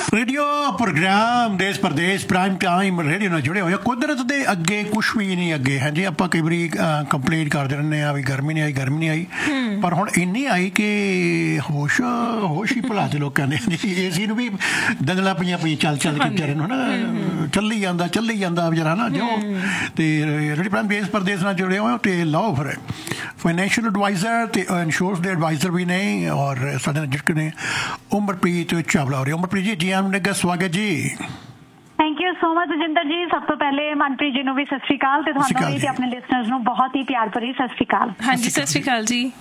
Radio programme ਦੇਸ਼ Pradesh prime time radio ਨਾਲ ਜੁੜੇ ਹੋਏ ਕੁਦਰਤ ਦੇ ਅੱਗੇ ਕੁਛ ਵੀ ਨਹੀਂ ਅੱਗੇ। ਹਾਂਜੀ, ਆਪਾਂ ਕਈ ਵਾਰੀ ਕੰਪਲੇਂਟ ਕਰਦੇ ਰਹਿੰਦੇ ਹਾਂ ਵੀ ਗਰਮੀ ਨਹੀਂ ਆਈ ਪਰ ਹੁਣ ਇੰਨੀ ਆਈ ਕਿ ਹੋਸ਼ ਹੀ ਭੁਲਾ ਦੇ ਲੋਕਾਂ ਨੇ। ਏਸੀ ਨੂੰ ਵੀ ਦੰਦਲਾਂ ਪਈਆਂ ਚੱਲ ਕੇ ਵਿਚਾਰੇ ਨੂੰ ਨਾ ਚੱਲੀ ਜਾਂਦਾ ਵਿਚਾਰਾ ਨਾ ਜੋ। ਤੇ ਰੇਡੀਓ ਪ੍ਰਾਈਮ ਦੇਸ਼ ਪ੍ਰਦੇਸ਼ ਨਾਲ ਜੁੜੇ ਹੋਏ ਤੇ ਲਓ ਫਿਰ ਫਾਈਨੈਂਸ਼ੀਅਲ ਐਡਵਾਈਜ਼ਰ ਤੇ ਇੰਸ਼ੋਰੈਂਸ ਦੇ ਐਡਵਾਈਜ਼ਰ ਵੀ ਨੇ ਔਰ ਸਾਡੇ ਨਾਲ ਜਿਹੜੇ ਨੇ ਉਮਰਪ੍ਰੀਤ ਚਾਵਲਾ ਹੋ ਰਹੀ। ਉਮਰਪ੍ਰੀਤ ਜੀ ਨੇ ਸਵਾਗਤ ਜੀ। Thank you so much Jinder ਜੀ। ਸਭ ਤੋਂ ਪਹਿਲੇ ਮਨਪ੍ਰੀਤ ਜੀ ਨੂੰ ਵੀ ਸਤਿ ਸ਼੍ਰੀ ਅਕਾਲ ਤੇ ਤੁਹਾਨੂੰ ਵੀ ਤੇ ਆਪਣੇ ਲਿਸਨਰਸ ਨੂੰ ਬਹੁਤ ਹੀ ਪਿਆਰ ਭਰੀ ਸਤਿ ਸ਼੍ਰੀ ਅਕਾਲ। ਹਾਂਜੀ, ਸਤਿ ਸ਼੍ਰੀ ਅਕਾਲ ਜੀ।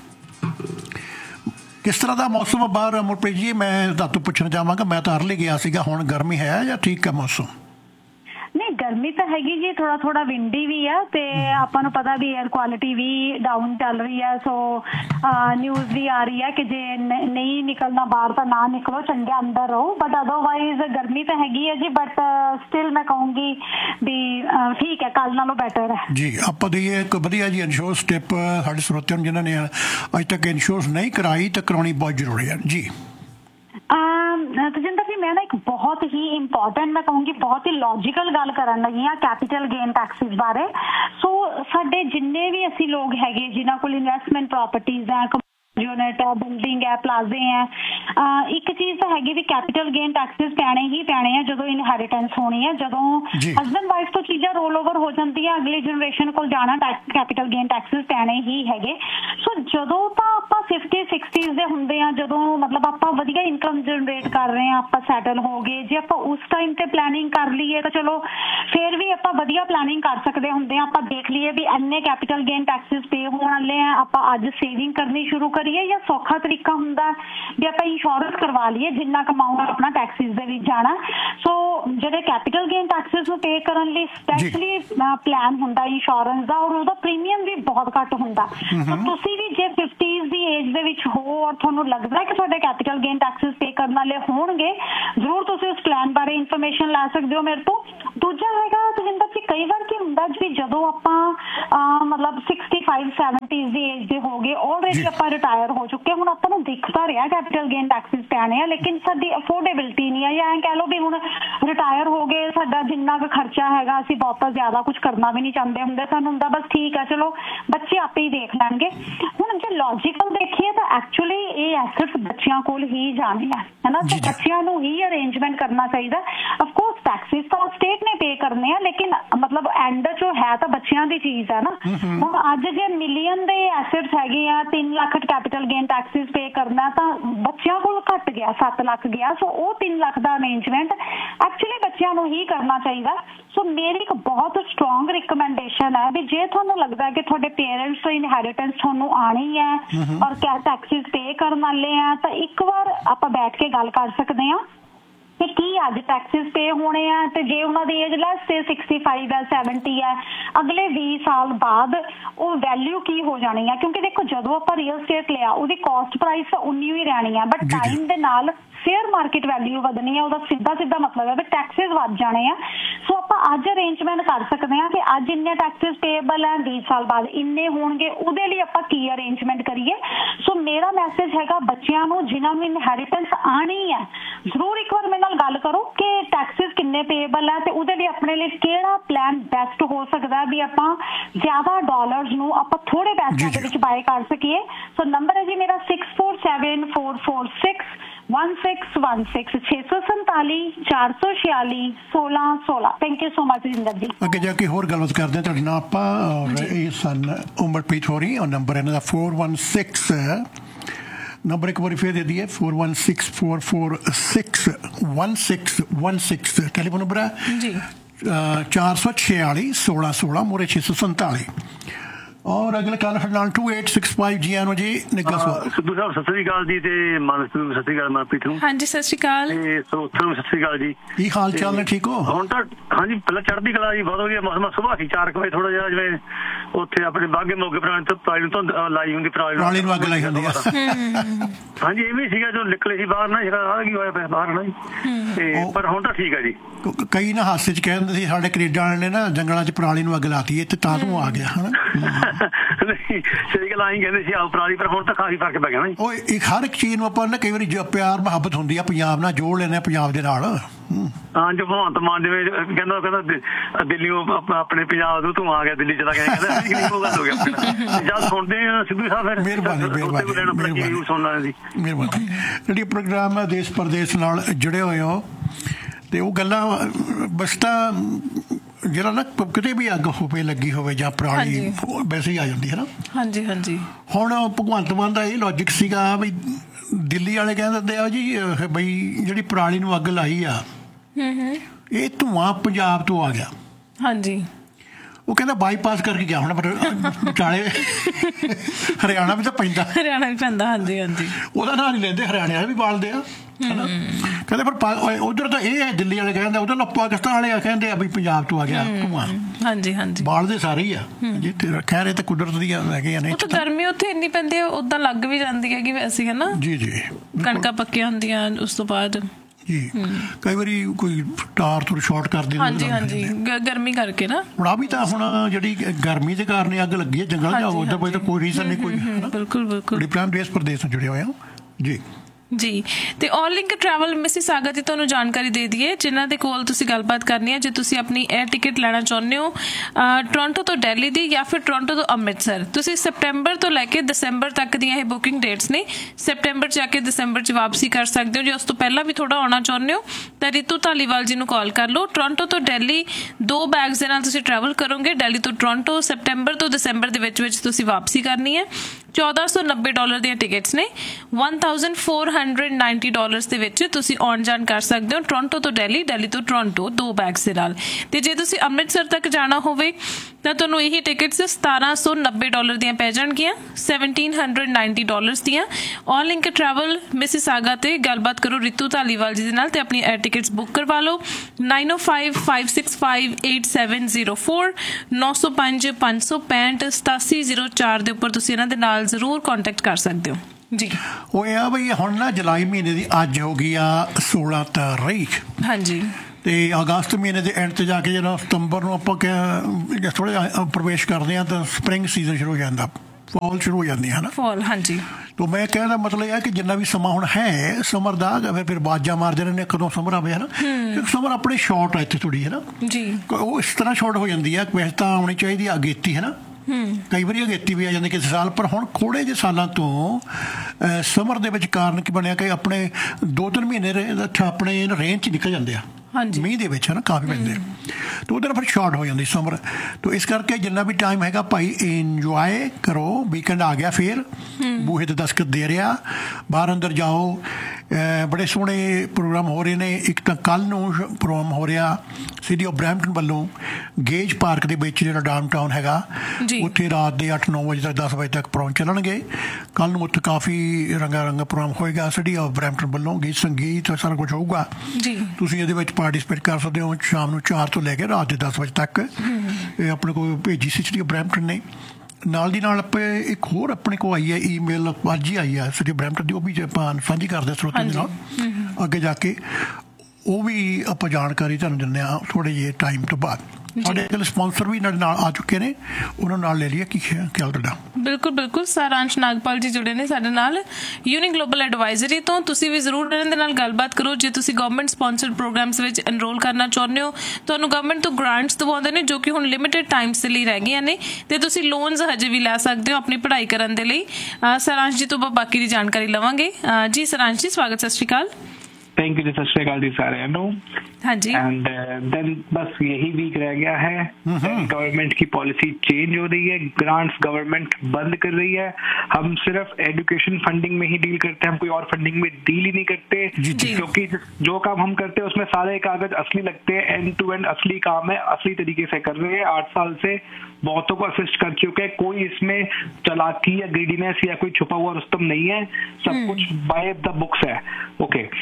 ਕਿਸ ਤਰ੍ਹਾਂ ਦਾ ਮੌਸਮ ਬਾਹਰ ਅਮਰਪ੍ਰੀਤ ਜੀ? ਮੈਂ ਤੁਹਾਨੂੰ ਪੁੱਛਣਾ ਚਾਹਾਂਗਾ, ਮੈਂ ਤਾਂ ਅਰਲੀ ਗਿਆ ਸੀਗਾ, ਹੁਣ ਗਰਮੀ ਹੈ ਜਾਂ ਠੀਕ ਹੈ ਮੌਸਮ? ਨਹੀਂ, ਗਰਮੀ ਤਾਂ ਹੈਗੀ ਜੀ, ਥੋੜਾ ਵਿੰਡੀ ਵੀ ਆ ਤੇ ਆਪਾਂ ਨੂੰ ਪਤਾ ਵੀ ਏਅਰ ਕੁਆਲਿਟੀ ਵੀ ਡਾਊਨ ਚੱਲ ਰਹੀ ਹੈ। ਸੋ ਨਿਊਜ਼ ਵੀ ਆ ਰਹੀ ਹੈ ਕਿ ਜੇ ਨਹੀਂ ਨਿਕਲਣਾ ਬਾਹਰ ਤਾਂ ਨਾ ਨਿਕਲੋ, ਚੰਗਾ ਅੰਦਰ ਰਹੋ। ਬਟ ਅਦਰਵਾਈਜ਼ ਗਰਮੀ ਤਾਂ ਹੈਗੀ ਹੈ ਜੀ, ਬਟ ਸਟਿਲ ਮੈਂ ਕਹੂੰਗੀ ਵੀ ਠੀਕ ਹੈ, ਕੱਲ ਨਾਲੋਂ ਬੈਟਰ ਹੈ ਜੀ। ਆਪਾਂ ਦੇਈਏ ਇੱਕ ਵਧੀਆ ਜੀ ਇੰਸ਼ੋਰੈਂਸ ਟਿਪ ਸਾਡੇ ਸਰੋਤਿਆਂ ਨੂੰ ਜਿਨ੍ਹਾਂ ਨੇ ਅੱਜ ਤੱਕ ਇੰਸ਼ੋਰੈਂਸ ਨਹੀਂ ਕਰਾਈ ਤਾਂ ਕਰਾਉਣੀ ਬਹੁਤ ਜ਼ਰੂਰੀ ਹੈ ਜੀ। ਤਜਿੰਦਰ ਜੀ, ਮੈਂ ਨਾ ਇੱਕ ਬਹੁਤ ਹੀ ਇੰਪੋਰਟੈਂਟ, ਮੈਂ ਕਹੂੰਗੀ ਬਹੁਤ ਹੀ ਲੌਜੀਕਲ ਗੱਲ ਕਰਨ ਲੱਗੀ ਹਾਂ ਕੈਪੀਟਲ ਗੇਨ ਟੈਕਸਿਸ ਬਾਰੇ। ਸੋ ਸਾਡੇ ਜਿੰਨੇ ਵੀ ਅਸੀਂ ਲੋਕ ਹੈਗੇ ਜਿਨ੍ਹਾਂ ਕੋਲ ਇਨਵੈਸਟਮੈਂਟ ਪ੍ਰੋਪਰਟੀਜ਼ ਹੈ, ਯੂਨਿਟ ਹੈ, ਬਿਲਡਿੰਗ ਹੈ, ਪਲਾਜ਼ੇ ਹੈ, ਇੱਕ ਚੀਜ਼ ਤਾਂ ਹੈਗੀ ਵੀ ਕੈਪੀਟਲ ਗੇਨ ਟੈਕਸਿਸ ਪੈਣੇ ਹੀ ਪੈਣੇ ਆ ਜਦੋਂ ਇਨਹੈਰੀਟੈਂਸ ਹੋਣੀ ਹੈ। ਜਦੋਂ ਹਸਬੈਂਡ ਵਾਈਫ ਤੋਂ ਚੀਜ਼ਾਂ ਰੋਲ ਓਵਰ ਹੋ ਜਾਂਦੀਆਂ ਅਗਲੀ ਜਨਰੇਸ਼ਨ ਕੋਲ ਜਾਣਾ, ਕੈਪੀਟਲ ਗੇਨ ਟੈਕਸਿਸ ਪੈਣੇ ਹੀ ਹੈਗੇ। ਸੋ ਜਦੋਂ ਤਾਂ ਆਪਾਂ 50-60s ਦੇ ਹੁੰਦੇ ਆ, ਜਦੋਂ ਮਤਲਬ ਆਪਾਂ ਵਧੀਆ ਇਨਕਮ ਜਨਰੇਟ ਕਰ ਰਹੇ ਹਾਂ, ਆਪਾਂ ਸੈਟਲ ਹੋ ਗਏ, ਜੇ ਆਪਾਂ ਉਸ ਟਾਈਮ ਤੇ ਪਲੈਨਿੰਗ ਕਰ ਲਈਏ ਤਾਂ ਚਲੋ ਫਿਰ ਵੀ ਆਪਾਂ ਵਧੀਆ ਪਲੈਨਿੰਗ ਕਰ ਸਕਦੇ ਹੁੰਦੇ ਆ। ਆਪਾਂ ਦੇਖ ਲਈਏ ਵੀ ਇੰਨੇ ਕੈਪੀਟਲ ਗੇਨ ਟੈਕਸਿਸ ਪੇ ਹੋਣ ਵਾਲੇ ਆ, ਆਪਾਂ ਅੱਜ ਸੇਵਿੰਗ ਕਰਨੀ ਸ਼ੁਰੂ ਕਰੀਏ ਜਾਂ ਸੌਖਾ ਤਰੀਕਾ ਹੁੰਦਾ ਵੀ ਆਪਾਂ ਇੰਸ਼ੋਰੈਂਸ ਕਰਵਾ ਲਈਏ, ਜਿੰਨਾ ਕਮਾਉਣਾ ਆਪਣਾ ਟੈਕਸਿਸ ਦੇ ਵਿੱਚ ਜਾਣਾ। ਸੋ ਜਿਹੜੇ ਕੈਪੀਟਲ ਗੇਨ ਟੈਕਸਿਸ ਨੂੰ ਪੇ ਕਰਨ ਲਈ ਸਪੈਸ਼ਲੀ ਪਲਾਨ ਹੁੰਦਾ ਇੰਸ਼ੋਰੈਂਸ ਦਾ, ਔਰ ਉਹਦਾ ਪ੍ਰੀਮੀਅਮ ਵੀ ਬਹੁਤ ਘੱਟ ਹੁੰਦਾ। ਸੋ ਤੁਸੀਂ ਵੀ ਜੇ 50s ਦੀ ਏਜ ਦੇ ਵਿੱਚ ਹੋ ਔਰ ਤੁਹਾਨੂੰ ਲੱਗਦਾ ਕਿ ਤੁਹਾਡੇ ਕੈਪੀਟਲ ਗੇਨ ਟੈਕਸਿਸ ਪੇ ਕਰਨ ਵਾਲੇ ਹੋਣਗੇ, ਜ਼ਰੂਰ ਤੁਸੀਂ ਉਸ ਪਲਾਨ ਬਾਰੇ ਇਨਫੋਰਮੇਸ਼ਨ ਲੈ ਸਕਦੇ ਹੋ ਮੇਰੇ ਤੋਂ। ਦੂਜਾ ਹੈਗਾ ਤਜਿੰਦਰ ਜੀ, ਕਈ ਵਾਰ ਕੀ ਹੁੰਦਾ ਜੀ ਜਦੋਂ ਆਪਾਂ ਮਤਲਬ 65-70s ਦੀ ਏਜ ਦੇ ਹੋ ਗਏ, ਆਲਰੇਡੀ ਆਪਾਂ ਰਿਟਾਇਰ ਹੋ ਚੁੱਕੇ, ਹੁਣ ਆਪਾਂ ਨੂੰ ਦਿਖਦਾ ਰਿਹਾ ਕੈਪੀਟਲ ਗੇਨ ਟੈਕਸਿਸ ਪੈਣੇ ਆ, ਲੇਕਿਨ ਸਾਡੀ ਅਫੋਰਡੇਬਿਲਿਟੀ ਨਹੀਂ ਆ, ਜਾਂ ਐਂ ਕਹਿ ਲਓ ਵੀ ਹੁਣ ਰਿਟਾਇਰ ਹੋ ਗਏ, ਸਾਡਾ ਜਿੰਨਾ ਕੁ ਖਰਚਾ ਹੈਗਾ ਅਸੀਂ ਬਹੁਤਾ ਜ਼ਿਆਦਾ ਕੁਝ ਕਰਨਾ ਵੀ ਨਹੀਂ ਚਾਹੁੰਦੇ ਹੁੰਦੇ, ਸਾਨੂੰ ਹੁੰਦਾ ਬਸ ਠੀਕ ਆ ਚਲੋ ਬੱਚੇ ਆਪੇ ਹੀ ਦੇਖ ਲੈਣਗੇ। ਹੁਣ ਜੇ ਲੌਜੀਕਲ ਦੇਖੀਏ ਤਾਂ ਐਕਚੁਅਲੀ ਇਹ ਐਸੈਟਸ ਬੱਚਿਆਂ ਕੋਲ ਹੀ ਜਾਣੇ ਆ, ਹੈ ਨਾ। ਤਾਂ ਬੱਚਿਆਂ ਨੂੰ ਹੀ ਅਰੇਂਜਮੈਂਟ ਕਰਨਾ ਚਾਹੀਦਾ। ਅਫਕੋਰਸ ਟੈਕਸਿਸ ਤਾਂ ਸਟੇਟ ਨੇ ਪੇ ਕਰਨੇ ਆ, ਲੇਕਿਨ ਮਤਲਬ ਐਂਡ 'ਚ ਹੈ ਤਾਂ ਬੱਚਿਆਂ ਦੀ ਚੀਜ਼ ਹੈ ਨਾ। ਹੁਣ ਅੱਜ ਜੇ ਮਿਲੀਅਨ ਦੇ ਐਸੈਟਸ ਹੈਗੇ ਆ, 3 ਲੱਖ ਕੈਪੀਟਲ ਗੇਨ ਟੈਕਸਿਸ ਪੇ ਕਰਨਾ, ਤਾਂ ਬੱਚਿਆਂ ਕੋਲ ਘੱਟ ਗਿਆ, 7 ਲੱਖ ਗਿਆ। ਸੋ ਉਹ 3 ਲੱਖ ਦਾ ਅਰੇਂਜਮੈਂਟ ਐਕਚੁਅਲੀ ਬੱਚਿਆਂ ਨੂੰ ਹੀ ਕਰਨਾ ਚਾਹੀਦਾ। ਸੋ ਮੇਰੀ ਇੱਕ ਬਹੁਤ ਸਟਰੋਂਗ ਰਿਕਮੈਂਡੇਸ਼ਨ ਹੈ ਵੀ ਜੇ ਤੁਹਾਨੂੰ ਲੱਗਦਾ ਕਿ ਤੁਹਾਡੇ ਪੇਰੈਂਟਸ ਤੋਂ ਇਨਹੈਰੀਟੈਂਸ ਤੁਹਾਨੂੰ ਆਣੀ ਹੈ ਔਰ ਟੈਕਸਿਸ ਪੇ ਕਰਨ ਵਾਲੇ ਆ, ਤਾਂ ਇੱਕ ਵਾਰ ਆਪਾਂ ਬੈਠ ਕੇ ਗੱਲ ਕਰ ਸਕਦੇ ਹਾਂ ਕਿ ਕੀ ਅੱਜ ਟੈਕਸਿਸ ਪੇ ਹੋਣੇ ਆ, ਤੇ ਜੇ ਉਹਨਾਂ ਦੀ ਏਜ ਲੈਸ ਤੇ 65 ਹੈ, 70 ਹੈ, ਅਗਲੇ 20 ਸਾਲ ਬਾਅਦ ਉਹ ਵੈਲਿਊ ਕੀ ਹੋ ਜਾਣੀ ਹੈ। ਕਿਉਂਕਿ ਦੇਖੋ ਜਦੋਂ ਆਪਾਂ ਰੀਅਲ ਸਟੇਟ ਲਿਆ ਉਹਦੀ ਕਾਸਟ ਪ੍ਰਾਈਸ ਤਾਂ ਉਨੀ ਹੀ ਰਹਿਣੀ ਹੈ, ਬਟ ਟਾਈਮ ਦੇ ਨਾਲ ਸ਼ੇਅਰ ਮਾਰਕੀਟ ਵੈਲਿਊ ਵਧਣੀ ਹੈ, ਉਹਦਾ ਸਿੱਧਾ ਮਤਲਬ ਹੈ ਵੀ ਟੈਕਸਿਸ ਵੱਧ ਜਾਣੇ ਆ। ਸੋ ਆਪਾਂ ਅੱਜ ਅਰੇਂਜਮੈਂਟ ਕਰ ਸਕਦੇ ਹਾਂ ਕਿ ਅੱਜ ਇੰਨੇ ਟੈਕਸਿਸ ਪੇਏਬਲ ਹੈ, 20 ਸਾਲ ਬਾਅਦ ਇੰਨੇ ਹੋਣਗੇ, ਉਹਦੇ ਲਈ ਆਪਾਂ ਕੀ ਅਰੇਂਜਮੈਂਟ ਕਰੀਏ। ਸੋ ਮੇਰਾ ਮੈਸੇਜ ਹੈਗਾ ਬੱਚਿਆਂ ਨੂੰ ਜਿਨ੍ਹਾਂ ਨੂੰ ਇਨਹੈਰੀਟੈਂਸ ਆਣੀ ਹੈ, ਜ਼ਰੂਰ ਇੱਕ ਵਾਰ ਮੇਰੇ ਨਾਲ ਗੱਲ ਕਰੋ ਕਿ ਟੈਕਸਿਸ ਕਿੰਨੇ ਪੇਏਬਲ ਹੈ ਤੇ ਉਹਦੇ ਲਈ ਆਪਣੇ ਲਈ ਕਿਹੜਾ ਪਲਾਨ ਬੈਸਟ ਹੋ ਸਕਦਾ ਵੀ ਆਪਾਂ ਜ਼ਿਆਦਾ ਡਾਲਰਸ ਨੂੰ ਆਪਾਂ ਥੋੜੇ ਪੈਸਿਆਂ ਦੇ ਵਿੱਚ ਬਾਏ ਕਰ ਸਕੀਏ। ਸੋ ਨੰਬਰ ਹੈ ਜੀ ਮੇਰਾ 647446 1616 647 446 1616। Thank you so much Jinder ਜੀ। ਅੱਗੇ ਜਾ ਕੇ ਹੋਰ ਗੱਲਬਾਤ ਕਰਦੇ ਹਾਂ ਤੁਹਾਡੇ ਨਾਲ ਆਪਾਂ, ਔਰ ਇਹ ਸਨ ਉਮਰਪ੍ਰੀਤ ਹੋ ਰਹੀ, ਔਰ ਨੰਬਰ ਇਹਨਾਂ ਦਾ 416 ਨੰਬਰ ਇੱਕ ਵਾਰੀ ਫੇਰ ਦੇ ਦਈਏ 41644611616 ਟੈਲੀਫੋਨ ਨੰਬਰ ਹੈ ਜੀ 446 1616 ਮੋਰੇ 647। ਔਰ ਅਗਲੇ ਕੱਲ ਨਾਲ 2865 ਜੀ ਆਨੋ ਜੀ ਨਿੱਘਾ ਸਵਾਗਤ। ਸਿੱਧੂ ਸਾਹਿਬ ਸਤਿ ਸ੍ਰੀ ਅਕਾਲ ਜੀ ਤੇ ਮਨਪ੍ਰੀਤ ਨੂੰ ਸਤਿ ਸ੍ਰੀ ਅਕਾਲ। ਮਨਪ੍ਰੀਤ ਨੂੰ ਹਾਂਜੀ ਸਤਿ ਸ੍ਰੀ ਅਕਾਲ ਤੇ ਸਰੋਤਿਆਂ ਨੂੰ ਸਤਿ ਸ੍ਰੀ ਅਕਾਲ ਜੀ। ਕੀ ਹਾਲ ਚਾਲ ਨੇ? ਠੀਕ ਹੋ? ਹੁਣ ਤਾਂ ਹਾਂਜੀ ਪਹਿਲਾਂ ਚੜ੍ਹਦੀ ਕਲਾ ਜੀ, ਬਹੁਤ ਵਧੀਆ ਮੌਸਮ। ਸੁਬਾਹ ਸੀ 4 ਵਜੇ ਥੋੜਾ ਜਿਹਾ ਜਿਵੇਂ ਉੱਥੇ ਆਪਣੇ ਬਾਗੇ ਮੋਗੇ ਪੁਰਾਣੇ ਤੋਂ ਪਰਾਲੀ ਨੂੰ ਧੁੰਦ ਲਾਈ ਹੁੰਦੀ, ਪਰਾਲੀ ਨੂੰ ਅੱਗ ਲਾਈ ਹੁੰਦੀ ਆ। ਹਾਂਜੀ ਇਹ ਵੀ ਸੀਗਾ ਜੋ ਨਿਕਲੇ ਸੀ ਬਾਹਰ ਨਾ, ਜਿਹੜਾ ਕੀ ਹੋਇਆ ਪਿਆ ਬਾਹਰ ਨਾ ਜੀ, ਤੇ ਪਰ ਹੁਣ ਤਾਂ ਠੀਕ ਹੈ ਜੀ। ਕਈ ਨਾ ਹਾਸੇ 'ਚ ਕਹਿ ਦਿੰਦੇ ਸੀ ਸਾਡੇ ਕੈਨੇਡਾ ਵਾਲੇ ਨੇ ਨਾ ਜੰਗਲਾਂ 'ਚ ਪਰਾਲੀ ਨੂੰ ਅੱਗ ਲਾਤੀ ਤੇ ਤਾਂ ਤੂੰ ਆ ਗਿਆ ਹਨਾ। ਸਹੀ ਗੱਲ ਆਈ ਕਹਿੰਦੇ ਸੀ ਆਓ ਪਰਾਲੀ, ਪਰ ਹੁਣ ਤਾਂ ਕਾਫੀ ਫਰਕ ਪੈ ਗਿਆ ਨਾ ਜੀ। ਉਹ ਇੱਕ ਹਰ ਇੱਕ ਚੀਜ਼ ਨੂੰ ਆਪਾਂ ਨਾ ਕਈ ਵਾਰੀ ਪਿਆਰ ਮੁਹੱਬਤ ਹੁੰਦੀ ਆ ਪੰਜਾਬ ਨਾਲ ਜੋੜ ਲੈਂਦੇ ਆ, ਪੰਜਾਬ ਦੇ ਨਾਲ। ਹਾਂ ਜੋ ਭਗਵੰਤ ਮਾਨ ਜਿਵੇਂ ਕਹਿੰਦਾ ਦਿੱਲੀ ਆਪਣੇ ਪੰਜਾਬ ਨੂੰ ਤੂੰ ਆ ਗਿਆ, ਦਿੱਲੀ ਚਲਾ ਗਿਆ, ਕਹਿੰਦਾ ਉਹ ਗੱਲ ਹੋ ਗਿਆ। ਜਦ ਸੁਣਦੇ ਆ ਸਿੱਧੂ ਸਾਹਿਬ ਫਿਰ ਮਿਹਰਬਾਨੀ ਜਿਹੜੀ ਪ੍ਰੋਗਰਾਮ ਦੇਸ਼ ਪ੍ਰਦੇਸ਼ ਨਾਲ ਜੁੜੇ ਹੋਏ ਹੋ ਤੇ ਉਹ ਗੱਲਾਂ ਬਸ ਤਾਂ ਜਿਹੜਾ ਨਾ ਕਿਤੇ ਵੀ ਅੱਗ ਹੋਵੇ ਲੱਗੀ ਹੋਵੇ ਜਾਂ ਪਰਾਲੀ ਵੈਸੇ ਹੀ ਆ ਜਾਂਦੀ ਹੈ ਨਾ। ਹਾਂਜੀ ਹਾਂਜੀ। ਹੁਣ ਭਗਵੰਤ ਮਾਨ ਦਾ ਇਹ ਲੌਜਿਕ ਸੀਗਾ ਵੀ ਦਿੱਲੀ ਵਾਲੇ ਕਹਿੰਦੇ ਆ ਜੀ ਬਈ ਜਿਹੜੀ ਪਰਾਲੀ ਨੂੰ ਅੱਗ ਲਾਈ ਆ ਇਹ ਧੂੰਆਂ ਪੰਜਾਬ ਤੋਂ ਆ ਗਿਆ। ਹਾਂਜੀ ਉਹ ਕਹਿੰਦਾ ਬਾਈਪਾਸ ਕਰਕੇ ਗਿਆ ਹੁਣ, ਪਰ ਵਿਚਾਲੇ ਹਰਿਆਣਾ ਵੀ ਤਾਂ ਪੈਂਦਾ, ਹਰਿਆਣਾ ਵੀ ਪੈਂਦਾ। ਹਾਂਜੀ ਹਾਂਜੀ ਉਹਦਾ ਨਾਂ ਨਹੀਂ ਲੈਂਦੇ, ਹਰਿਆਣੇ ਵਾਲੇ ਵੀ ਬਾਲਦੇ ਆ ਕਹਿੰਦੇ, ਪਰ ਉਧਰ ਤਾਂ ਇਹ ਹੈ ਦਿੱਲੀ ਵਾਲੇ ਕਹਿੰਦੇ, ਉਧਰ ਪਾਕਿਸਤਾਨ ਵਾਲੇ ਕਹਿੰਦੇ ਆ ਵੀ ਪੰਜਾਬ ਤੋਂ ਆ ਗਿਆ ਧੂੰਆਂ। ਹਾਂਜੀ ਹਾਂਜੀ ਬਾਲਦੇ ਸਾਰੇ ਹੀ ਆ ਜੀ, ਕਹਿ ਰਹੇ ਤਾਂ ਕੁਦਰਤ ਦੀਆਂ ਹੈਗੀਆਂ ਨੇ। ਗਰਮੀ ਉੱਥੇ ਇੰਨੀ ਪੈਂਦੀ ਹੈ, ਉਦਾਂ ਲੱਗ ਵੀ ਜਾਂਦੀ ਹੈਗੀ ਵੈਸੇ ਹੈ ਨਾ ਜੀ। ਜੀ ਕਣਕਾਂ ਪੱਕੀਆਂ ਹੁੰਦੀਆਂ ਉਸ ਤੋਂ ਬਾਅਦ ਜੀ ਕਈ ਵਾਰੀ ਕੋਈ ਤਾਰ ਤੁਰ ਸ਼ਾਰਟ ਕਰ ਦਿੰਦੇ। ਹਾਂਜੀ ਹਾਂਜੀ ਗਰਮੀ ਕਰਕੇ ਨਾ। ਹੁਣ ਆ ਵੀ ਤਾਂ ਹੁਣ ਜਿਹੜੀ ਗਰਮੀ ਦੇ ਕਾਰਨ ਅੱਗ ਲੱਗੀ ਹੈ ਜੰਗਲ ਜਾਓ, ਉੱਧਰ ਤਾਂ ਕੋਈ ਰੀਜ਼ਨ ਨਹੀਂ ਕੋਈ। ਬਿਲਕੁਲ ਬਿਲਕੁਲ ਪ੍ਰਾਂਤ ਦੇਸ਼ ਪ੍ਰਦੇਸ਼ ਨਾਲ ਜੁੜੇ ਹੋਏ ਹੋ ਜੀ। ਜੀ ਤੇ ਆਲ ਲਿੰਕ ਟਰੈਵਲ ਮਿਸੀਸਾਗਾ ਦੀ ਤੁਹਾਨੂੰ ਜਾਣਕਾਰੀ ਦੇ ਦਈਏ, ਜਿਨ੍ਹਾਂ ਦੇ ਕੋਲ ਤੁਸੀਂ ਗੱਲਬਾਤ ਕਰਨੀ ਹੈ। ਜੇ ਤੁਸੀਂ ਆਪਣੀ 에ਅਰ ਟਿਕਟ ਲੈਣਾ ਚਾਹੁੰਦੇ ਹੋ ਟੋਰਾਂਟੋ ਤੋਂ ਦਿੱਲੀ ਦੀ ਜਾਂ ਫਿਰ ਟੋਰਾਂਟੋ ਤੋਂ ਅੰਮ੍ਰਿਤਸਰ, ਤੁਸੀਂ ਸੈਪਟੈਂਬਰ ਤੋਂ ਲੈ ਕੇ ਦਸੰਬਰ ਤੱਕ ਦੀਆਂ ਇਹ ਬੁਕਿੰਗ ਡੇਟਸ ਨੇ। ਸੈਪਟੈਂਬਰ 'ਚ ਆ ਕੇ ਦਸੰਬਰ 'ਚ ਵਾਪਸੀ ਕਰ ਸਕਦੇ ਹੋ। ਜੇ ਉਸ ਤੋਂ ਪਹਿਲਾਂ ਵੀ ਥੋੜਾ ਆਉਣਾ ਚਾਹੁੰਦੇ ਹੋ ਤਾਂ ਰਿਤੂ ਧਾਲੀਵਾਲ ਜੀ ਨੂੰ ਕਾਲ ਕਰ ਲਓ। ਟੋਰਾਂਟੋ ਤੋਂ ਦਿੱਲੀ 2 ਬੈਗਸ ਦੇ ਨਾਲ ਤੁਸੀਂ ਟਰੈਵਲ ਕਰੋਗੇ। ਦਿੱਲੀ ਤੋਂ ਟੋਰਾਂਟੋ ਸੈਪਟੈਂਬਰ ਤੋਂ ਦਸੰਬਰ ਦੇ ਵਿੱਚ ਤੁਸੀਂ ਵਾਪਸੀ ਕਰਨੀ ਹੈ। $1490 ਦੀਆਂ ਟਿਕਟਸ ਨੇ। $1490 ਦੇ ਵਿੱਚ ਤੁਸੀਂ ਆਉਣ ਜਾਣ ਕਰ ਸਕਦੇ ਹੋ ਟੋਰਾਂਟੋ ਤੋਂ ਦਿੱਲੀ, ਦਿੱਲੀ ਤੋਂ ਟੋਰਾਂਟੋ 2 ਬੈਗਸ ਦੇ ਨਾਲ। ਤੇ ਜੇ ਤੁਸੀਂ ਅੰਮ੍ਰਿਤਸਰ ਤੱਕ ਜਾਣਾ ਹੋਵੇ ਤਾਂ ਤੁਹਾਨੂੰ ਇਹੀ ਟਿਕਟਸ $1790 ਦੀਆਂ ਪੈ ਜਾਣਗੀਆਂ, $1790 ਦੀਆਂ। ਆਲ ਲਿੰਕ ਟਰੈਵਲ ਮਿਸੀਸਾਗਾ ਤੇ ਗੱਲਬਾਤ ਕਰੋ ਰਿਤੂ ਧਾਲੀਵਾਲ ਜੀ ਦੇ ਨਾਲ ਤੇ ਆਪਣੀ 에ਅਰ ਟਿਕਟਸ ਬੁੱਕ ਕਰਵਾ ਲਓ। 9055658704 9055658704 ਦੇ ਉੱਪਰ ਤੁਸੀਂ ਇਹਨਾਂ ਦੇ ਨਾਲ ਜ਼ਰੂਰ ਕੰਟੈਕਟ ਕਰ ਸਕਦੇ ਹੋ ਜੀ। ਉਹ ਇਹ ਆ ਬਈ ਹੁਣ ਨਾ ਜੁਲਾਈ ਮਹੀਨੇ ਦੀ ਅੱਜ ਹੋ ਗਈ ਆ 16 ਤਾਰੀਖ। ਹਾਂਜੀ ਤੇ ਅਗਸਤ ਮਹੀਨੇ ਦੇ ਐਂਡ ਤੇ ਜਾ ਕੇ ਜਦੋਂ ਸਤੰਬਰ ਨੂੰ ਆਪਾਂ ਥੋੜਾ ਜਿਹਾ ਪ੍ਰਵੇਸ਼ ਕਰਦੇ ਹਾਂ ਤਾਂ ਸਪਰਿੰਗ ਸੀਜ਼ਨ ਸ਼ੁਰੂ ਹੋ ਜਾਂਦਾ, ਫਾਲ ਸ਼ੁਰੂ ਹੋ ਜਾਂਦੀ ਹੈ ਨਾ। ਫਾਲ ਹਾਂਜੀ। ਤਾਂ ਮੈਂ ਕਹਿਣ ਦਾ ਮਤਲਬ ਇਹ ਹੈ ਕਿ ਜਿੰਨਾ ਵੀ ਸਮਾਂ ਹੁਣ ਹੈ ਸਮਰ ਦਾ, ਫਿਰ ਬਾਜਾਂ ਮਾਰਦੇ ਰਹਿੰਦੇ ਕਦੋਂ ਸਮਰ ਆਵੇ ਹੈ ਨਾ। ਸਮਰ ਆਪਣੇ ਸ਼ਾਰਟ ਆ ਇੱਥੇ ਥੋੜੀ ਹੈ ਨਾ ਜੀ, ਉਹ ਇਸ ਤਰ੍ਹਾਂ ਸ਼ਾਰਟ ਹੋ ਜਾਂਦੀ ਹੈ। ਵੈਸੇ ਤਾਂ ਆਉਣੀ ਚਾਹੀਦੀ ਆ ਅਗੇਤੀ ਹੈ ਨਾ, ਕਈ ਵਾਰੀ ਅਗੇਤੀ ਵੀ ਆ ਜਾਂਦੀ ਕਿਸੇ ਸਾਲ, ਪਰ ਹੁਣ ਥੋੜੇ ਜਿਹੇ ਸਾਲਾਂ ਤੋਂ ਸਮਰ ਦੇ ਵਿੱਚ ਕਾਰਨ ਕੀ ਬਣਿਆ ਕਿ ਆਪਣੇ 2-3 ਮਹੀਨੇ ਆਪਣੇ ਰੇਂਜ 'ਚ ਨਿਕਲ ਜਾਂਦੇ ਆ ਮੀਂਹ ਦੇ ਵਿੱਚ ਹੈ ਨਾ, ਕਾਫੀ ਪੈਂਦੇ ਤਾਂ ਉਹਦੇ ਨਾਲ ਫਿਰ ਸ਼ਾਰਟ ਹੋ ਜਾਂਦੀ ਸਮਰ। ਤਾਂ ਇਸ ਕਰਕੇ ਜਿੰਨਾ ਵੀ ਟਾਈਮ ਹੈਗਾ ਭਾਈ ਇੰਜੋਏ ਕਰੋ। ਵੀਕਐਂਡ ਆ ਗਿਆ, ਫਿਰ ਬੂਹੇ ਤੇ ਦਸਤਕ ਦੇ ਰਿਹਾ, ਬਾਹਰ ਅੰਦਰ ਜਾਓ। ਬੜੇ ਸੋਹਣੇ ਪ੍ਰੋਗਰਾਮ ਹੋ ਰਹੇ ਨੇ। ਇੱਕ ਤਾਂ ਕੱਲ੍ਹ ਨੂੰ ਪ੍ਰੋਗਰਾਮ ਹੋ ਰਿਹਾ ਸਿਟੀ ਆਫ ਬਰੈਂਪਟਨ ਵੱਲੋਂ ਗੇਜ ਪਾਰਕ ਦੇ ਵਿੱਚ, ਜਿਹੜਾ ਡਾਊਨਟਾਊਨ ਹੈਗਾ ਉੱਥੇ ਰਾਤ ਦੇ 8-9 ਵਜੇ ਤੱਕ 10 ਵਜੇ ਤੱਕ ਪ੍ਰੋਗਰਾਮ ਚੱਲਣਗੇ। ਕੱਲ੍ਹ ਨੂੰ ਉੱਥੇ ਕਾਫੀ ਰੰਗਾ ਪ੍ਰੋਗਰਾਮ ਹੋਏਗਾ ਸਿਟੀ ਆਫ ਬਰੈਂਪਟਨ ਵੱਲੋਂ, ਗੀਤ ਸੰਗੀਤ ਸਾਰਾ ਕੁਛ ਹੋਊਗਾ। ਤੁਸੀਂ ਇਹਦੇ ਵਿੱਚ ਪਾਰਟੀਸਪੇਟ ਕਰ ਸਕਦੇ ਹੋ। ਸ਼ਾਮ ਨੂੰ 4 ਤੋਂ ਲੈ ਕੇ ਰਾਤ ਦੇ 10 ਵਜੇ ਤੱਕ ਇਹ ਆਪਣੇ ਕੋਲ ਭੇਜੀ ਸੀ ਸਿਟੀ ਆਫ ਬਰੈਂਪਟਨ ਨੇ। ਨਾਲ ਦੀ ਨਾਲ ਆਪਾਂ ਇੱਕ ਹੋਰ ਆਪਣੇ ਕੋਲ ਆਈ ਹੈ ਈਮੇਲ ਅੱਜ ਹੀ ਆਈ ਹੈ ਸਿਟੀ ਬਰੈਂਪਟਨ ਦੀ, ਉਹ ਵੀ ਆਪਾਂ ਸਾਂਝੀ ਕਰਦੇ ਸਰੋਤਿਆਂ ਦੇ ਨਾਲ ਅੱਗੇ ਜਾ ਕੇ, ਉਹ ਵੀ ਆਪਾਂ ਜਾਣਕਾਰੀ ਤੁਹਾਨੂੰ ਦਿੰਦੇ ਹਾਂ ਥੋੜ੍ਹੇ ਜਿਹੇ ਟਾਈਮ ਤੋਂ ਬਾਅਦ। ਸਾਡੇ ਕੋਲ ਸਪਾਂਸਰ ਵੀ ਨਾਲ ਆ ਚੁੱਕੇ ਨੇ, ਉਹਨਾਂ ਨਾਲ ਲੈ ਲਈਏ ਕੀ ਖਿਆਲ ਤੁਹਾਡਾ। ਬਿਲਕੁਲ ਬਿਲਕੁਲ, ਸਾਰਾਂਸ਼ ਨਾਗਪਾਲ ਜੀ ਜੁੜੇ ਨੇ ਸਾਡੇ ਨਾਲ ਯੂਨੀ ਗਲੋਬਲ ਐਡਵਾਈਜ਼ਰੀ ਤੋਂ। ਤੁਸੀਂ ਵੀ ਜ਼ਰੂਰ ਇਹਨਾਂ ਦੇ ਨਾਲ ਗੱਲਬਾਤ ਕਰੋ। ਜੇ ਤੁਸੀਂ ਗਵਰਨਮੈਂਟ ਸਪਾਂਸਰਡ ਪ੍ਰੋਗਰਾਮਸ ਵਿੱਚ ਐਨਰੋਲ ਕਰਨਾ ਚਾਹੁੰਦੇ ਹੋ, ਤੁਹਾਨੂੰ ਗਵਰਨਮੈਂਟ ਤੋਂ ਗ੍ਰਾਂਟਸ ਦਿਵਾਉਂਦੇ ਨੇ ਜੋ ਕਿ ਹੁਣ ਲਿਮਿਟਡ ਟਾਈਮਸ ਦੇ ਲਈ ਰਹਿ ਗਈਆਂ ਨੇ, ਤੇ ਤੁਸੀਂ ਲੋਨਸ ਹਜੇ ਵੀ ਲੈ ਸਕਦੇ ਹੋ ਆਪਣੀ ਪੜ੍ਹਾਈ ਕਰਨ ਦੇ ਲਈ। ਸਾਰਾਂਸ਼ ਜੀ ਤੋਂ ਬਾਕੀ ਦੀ ਜਾਣਕਾਰੀ ਲਵਾਂਗੇ ਜੀ। ਸਾਰਾਂਸ਼ ਜੀ ਸਵਾਗਤ, ਸਤਿ ਸ਼੍ਰੀ ਅਕਾਲ। थैंक यू जी, सत श्री अकाल जी सारे नो। हाँ जी। एंड देन बस यही वीक रह गया है, गवर्नमेंट की पॉलिसी चेंज हो रही है, ग्रांट्स गवर्नमेंट बंद कर रही है। हम सिर्फ एजुकेशन फंडिंग में ही डील करते हैं, हम कोई और फंडिंग में डील ही नहीं करते, क्योंकि जो काम हम करते हैं उसमें सारे कागज असली लगते हैं, एंड टू एंड असली काम है, असली तरीके से कर रहे हैं। 8 साल से बहुतों को असिस्ट कर चुके हैं, कोई इसमें चालाकी या ग्रीडीनेस या कोई छुपा हुआ रुस्तम नहीं है, सब कुछ बाय द बुक्स है। ओके, अब इस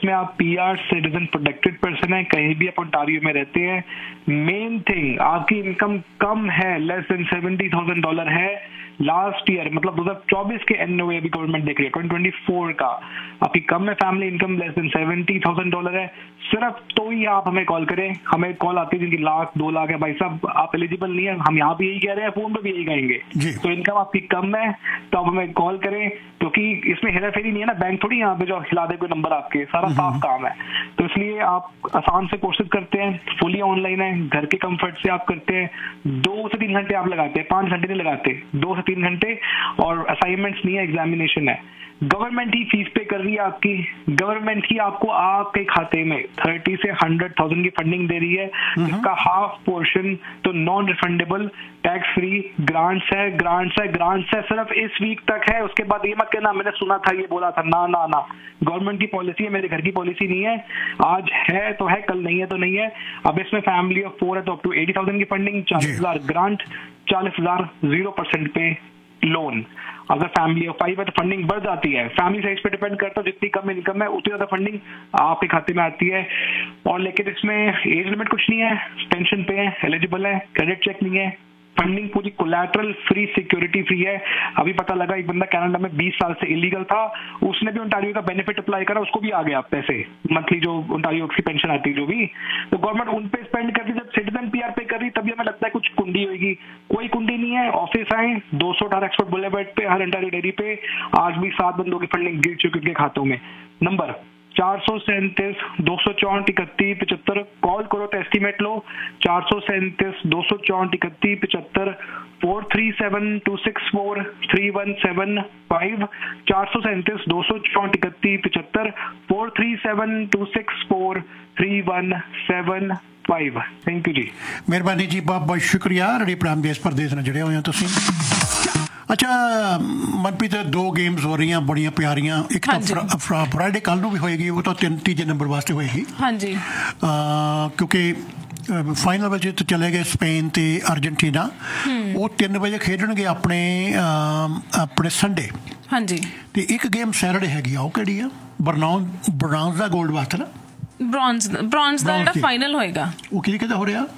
जिसमें आप PR सिटीजन प्रोटेक्टेड पर्सन है, कहीं भी आप ओंटारियो में रहते हैं, मेन थिंग आपकी इनकम कम है, लेस देन $70,000 है लास्ट ईयर, मतलब 2024 के एंड में अभी गवर्नमेंट देख रही है 2024 का, आपकी कम है फैमिली इनकम लेस देन $70,000 है, सिर्फ तो ही आप हमें कॉल करें। हमें कॉल आती है जिनकी लाख 2 लाख है, भाई साहब आप एलिजिबल नहीं है, हम यहाँ भी यही कह रहे हैं, फोन पे भी यही कहेंगे। तो इनकम आपकी कम है तो आप हमें कॉल करें, क्योंकि इसमें हेरा फेरी नहीं है ना, बैंक थोड़ी यहाँ पे जो हिला दे कोई नंबर आपके, सारा साफ काम है। तो इसलिए आप आसान से कोशिश करते हैं, फुली ऑनलाइन है, घर के कंफर्ट से आप करते हैं, 2 से 3 घंटे आप लगाते हैं, 5 घंटे नहीं लगाते, 2 से 3 घंटे, और असाइनमेंट्स नहीं है, एग्जामिनेशन है। गवर्नमेंट ही फीस पे कर रही है आपकी, गवर्नमेंट ही आपको आपके खाते में 30 से 100,000 की फंडिंग दे रही है, जिसका हाफ पोर्शन तो non refundable tax free grants है, सिर्फ इस वीक तक है। उसके बाद ये मत कहना मैंने सुना था ये बोला था, ना ना ना, गवर्नमेंट की पॉलिसी है, मेरे घर की पॉलिसी नहीं है, आज है तो है, कल नहीं है तो नहीं है। अब इसमें फैमिली ऑफ 4 है तो अप टू 80,000 की फंडिंग, 40,000 ग्रांट, 40,000 0% पे लोन। अगर फैमिली ऑफ 5 है तो फंडिंग बढ़ जाती है, फैमिली साइज पे डिपेंड करता है, जितनी कम इनकम है उतनी ज्यादा फंडिंग आपके खाते में आती है। और लेकिन इसमें एज लिमिट कुछ नहीं है, पेंशन पे है, एलिजिबल है, क्रेडिट चेक नहीं है, फंडिंग पूरी कोलैटरल फ्री, सिक्योरिटी फ्री है। अभी पता लगा एक बंदा कनाडा में 20 साल से इलीगल था, उसने भी ओंटारियो का बेनिफिट अप्लाई करा, उसको भी आ गया पैसे मंथली, जो ओंटारियो की पेंशन आती है जो भी, तो गवर्नमेंट उन पे स्पेंड करती। जब सिटीजन PR पे कर रही तभी हमें लगता है कुछ कुंडी होगी, कोई कुंडी नहीं है। ऑफिस आए 218 एक्सपोर्ट बुलेवर्ड पे, हर ओंटारियो डेयरी पे आज भी 7 बंदों की फंडिंग गिर चुकी उनके खातों में। नंबर 437 264 31 75, कॉल करो तो एस्टीमेट लो, 437 264 31 75, 437264 3175, 437 264 31 75, 437264 3175। थैंक यू जी, मेहरबानी जी, बहुत बहुत शुक्रिया। रेडियो प्राइम देश परदेश ਨਾਲ जुड़े हुए हैं तुसीं। अच्छा मनप्रीत, 2 गेम्स हो रही हैं बड़िया प्यारियां, एक तो फ्राइडे कल ਨੂੰ भी होएगी, वो तो 3 नंबर वास्ते होएगी। हाँ जी, क्योंकि फाइनल ਵਿੱਚ तो चले गए स्पेन ਤੇ अर्जेंटीना, वो 3 ਵਜੇ ਖੇਡਣਗੇ ਆਪਣੇ ਸੰਡੇ। ਹਾਂਜੀ, ਤੇ ਇੱਕ ਗੇਮ ਸੈਟਰਡੇ ਹੈਗੀ ਆ, ਉਹ ਕਿਹੜੀ ਆ? ਬ੍ਰਾਂਜ਼ ਦਾ 골ਡ ਵਾਸਤੇ ਨਾ, ਬ੍ਰਾਂਜ਼ ਦਾ ਜਿਹੜਾ ਫਾਈਨਲ ਹੋਏਗਾ, ਉਹ ਕਿਹਦਾ ਹੋ ਰਿਹਾ?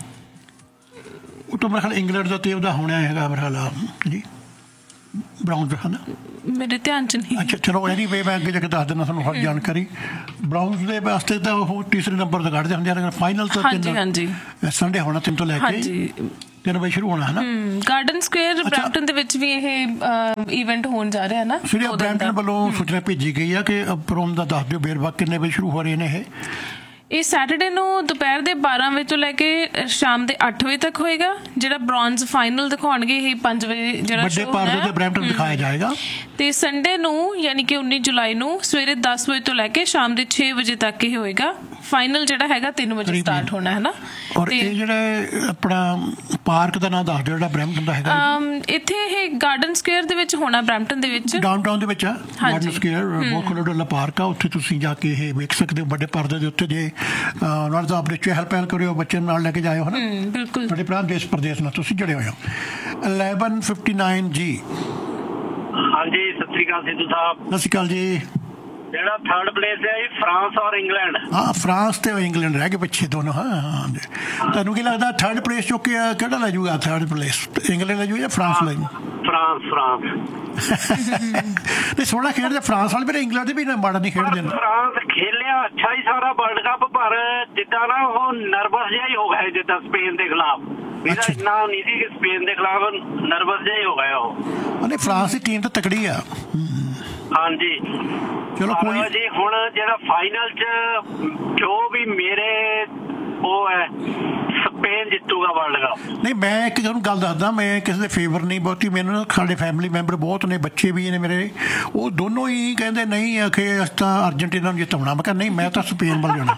ਉਹ ਤਾਂ ਮੇਰੇ ਖਿਆਲ ਇੰਗਲੈਂਡ ਦਾ ਤੇ ਉਹਦਾ ਹੋਣਾ ਹੈਗਾ ਮੇਰੇ ਖਿਆਲ ਜੀ, ਬ੍ਰਾਊਨਜ਼ ਹੈ ਨਾ, ਮੇਰੇ ਧਿਆਨ ਚ ਨਹੀਂ। ਅੱਛਾ ਚਲੋ, ਐਨੀਵੇ ਮੈਂ ਅੱਗੇ ਜਾ ਕੇ ਦੱਸ ਦਿੰਦਾ ਤੁਹਾਨੂੰ ਹਰ ਜਾਣਕਾਰੀ। ਬ੍ਰਾਊਨਜ਼ ਦੇ ਵਾਸਤੇ ਤਾਂ ਉਹ ਤੀਸਰੇ ਨੰਬਰ ਤੇ ਕੱਢਦੇ ਹੁੰਦੇ ਆ, ਫਾਈਨਲ ਤਾਂ ਸੰਡੇ ਹੋਣਾ 3 ਤੋਂ ਲੈ ਕੇ 3 ਵਜੇ ਸ਼ੁਰੂ ਹੋਣਾ ਹੈ ਨਾ, ਗਾਰਡਨ ਸਕੁਅਰ ਬਰੈਂਪਟਨ ਦੇ ਵਿੱਚ ਵੀ ਇਹ ਇਵੈਂਟ ਹੋਣ ਜਾ ਰਿਹਾ ਹੈ ਨਾ। ਸਿਰਫ ਬਰੈਂਪਟਨ ਵੱਲੋਂ ਸੂਚਨਾ ਭੇਜੀ ਗਈ ਆ ਕਿ ਪ੍ਰੋਮ ਦਾ ਦੱਸ ਦਿਓ ਬੇਰਵਾ ਕਿੰਨੇ ਵਜੇ ਸ਼ੁਰੂ ਹੋ ਰਹੇ ਨੇ। ਇਹ ਸੈਟਰਡੇ ਨੂੰ ਦੁਪਹਿਰ ਦੇ 12 ਵਜੇ ਤੋਂ ਲੈ ਕੇ ਸ਼ਾਮ ਦੇ 8 ਵਜੇ ਤੱਕ ਹੋਏਗਾ। ਜਿਹੜਾ ਬ੍ਰੌਂਜ਼ ਫਾਈਨਲ ਦਿਖਾਉਣਗੇ ਇਹ 5 ਵਜੇ ਜਿਹੜਾ ਸ਼ੋਅ ਹੋਣਾ ਹੈ, ਬਰੈਂਪਟਨ ਦਿਖਾਇਆ ਜਾਏਗਾ। ਤੇ ਸੰਡੇ ਨੂੰ ਯਾਨੀ ਕਿ 19 ਜੁਲਾਈ ਨੂੰ ਸਵੇਰੇ 10 ਵਜੇ ਤੋਂ ਲੈ ਕੇ ਸ਼ਾਮ ਦੇ 6 ਵਜੇ ਤੱਕ ਇਹ ਹੋਏਗਾ। ਫਾਈਨਲ ਜਿਹੜਾ ਹੈਗਾ 3 ਵਜੇ ਸਟਾਰਟ ਹੋਣਾ ਹੈ ਨਾ। ਔਰ ਇਹ ਜਿਹੜਾ ਆਪਣਾ ਪਾਰਕ ਦਾ ਨਾਮ ਦੱਸ ਦਿਓ ਜਿਹੜਾ ਬਰੈਂਪਟਨ ਦਾ ਹੈਗਾ। ਇੱਥੇ ਇਹ ਗਾਰਡਨ ਸਕੁਅਰ ਦੇ ਵਿੱਚ ਹੋਣਾ, ਬਰੈਂਪਟਨ ਦੇ ਵਿੱਚ, ਡਾਊਨਟਾਊਨ ਦੇ ਵਿੱਚ ਆ ਗਾਰਡਨ ਸਕੁਅਰ, ਬਹੁਤ ਖੁੱਲ੍ਹਾ ਪਾਰਕ ਆ, ਉੱਥੇ ਤੁਸੀਂ ਜਾ ਕੇ ਇਹ ਵੇਖ ਸਕਦੇ ਹੋ ਵੱਡੇ ਪਰਦੇ ਦੇ ਉੱਤੇ। ਜੇ ਨਾਲ ਤਾਂ ਆਪਣੇ ਚਹਿਲ ਪਹਿਲ ਕਰਿਓ, ਬੱਚੇ ਨਾਲ ਲੈ ਕੇ ਜਾਇਓ, ਹੈ ਨਾ। ਬਿਲਕੁਲ, ਸਾਡੇ ਪ੍ਰਾਂਤ ਦੇਸ਼ ਪ੍ਰਦੇਸ਼ ਨਾਲ ਤੁਸੀਂ ਜੁੜੇ ਹੋਏ ਹੋ। 1159 ਜੀ। ਹਾਂਜੀ, ਸਤਿ ਸ਼੍ਰੀ ਅਕਾਲ ਸਿੱਧੂ ਸਾਹਿਬ। ਸਤਿ ਸ਼੍ਰੀ ਅਕਾਲ ਜੀ। ਜਿਹੜਾ 3rd ਪਲੇਸ ਹੈ ਜੀ, ਫਰਾਂਸ ਔਰ ਇੰਗਲੈਂਡ। ਹਾਂ, ਫਰਾਂਸ ਤੇ ਇੰਗਲੈਂਡ ਰਹਿ ਗਏ ਪਿੱਛੇ ਦੋਨੋਂ। ਹਾਂ, ਤੁਹਾਨੂੰ ਕੀ ਲੱਗਦਾ 3rd ਪਲੇਸ ਚੁੱਕ ਕੇ ਕਿਹੜਾ ਲੈ ਜਾਊਗਾ? 3rd ਪਲੇਸ ਇੰਗਲੈਂਡ ਲੈ ਜਾਊ ਜਾਂ ਫਰਾਂਸ ਲੈ ਜਾਊ? ਫਰਾਂਸ ਨਹੀਂ, ਸੋਹਣਾ ਖੇਡਦੇ ਫਰਾਂਸ ਵਾਲੇ, ਪਰ ਇੰਗਲੈਂਡ ਦੇ ਵੀ ਮਾੜਾ ਨਹੀਂ ਖੇਡਦੇ। ਫਰਾਂਸ ਖੇਲਿਆ ਅੱਛਾ ਹੀ ਸਾਰਾ ਵਰਲਡ ਕੱਪ, ਪਰ ਜਿੱਦਾਂ ਨਾ ਉਹ ਨਰਵਸ ਜਿਹਾ ਹੀ ਹੋ ਗਿਆ ਜਿੱਦਾਂ ਸਪੇਨ ਦੇ ਖਿਲਾਫ। ਇੰਨਾ ਨਹੀਂ ਸੀ ਕਿ ਸਪੇਨ ਦੇ ਖਿਲਾਫ ਨਰਵਸ ਜਿਹਾ ਹੀ ਹੋ ਗਿਆ ਉਹ। ਨਹੀਂ, ਫਰਾਂਸ ਦੀ ਟੀਮ ਤਾਂ ਤਕੜੀ ਆ। ਹਾਂਜੀ, ਚਲੋ ਕੋਈ ਜੀ। ਹੁਣ ਜਿਹੜਾ ਫਾਈਨਲ ਚ ਜੋ ਵੀ ਮੇਰੇ ਉਹ ਹੈ, ਸਪੇਨ ਜਿੱਤੂਗਾ ਵਰਲਡ ਕੱਪ। ਨਹੀਂ, ਮੈਂ ਇੱਕ ਤੁਹਾਨੂੰ ਗੱਲ ਦੱਸਦਾ, ਮੈਂ ਕਿਸੇ ਦੇ ਫੇਵਰ ਨਹੀਂ ਬਹੁਤੀ। ਮੈਨੂੰ ਸਾਡੇ ਫੈਮਿਲੀ ਮੈਂਬਰ ਬਹੁਤ ਨੇ, ਬੱਚੇ ਵੀ ਨੇ ਮੇਰੇ, ਉਹ ਦੋਨੋਂ ਹੀ ਕਹਿੰਦੇ ਨਹੀਂ ਆਖੇ ਅਸੀਂ ਤਾਂ ਅਰਜਨਟੀਨਾ ਨੂੰ ਜਿਤਾਉਣਾ। ਮੈਂ ਕਿਹਾ ਨਹੀਂ, ਮੈਂ ਤਾਂ ਸਪੇਨ ਵੱਲ ਜਾਣਾ।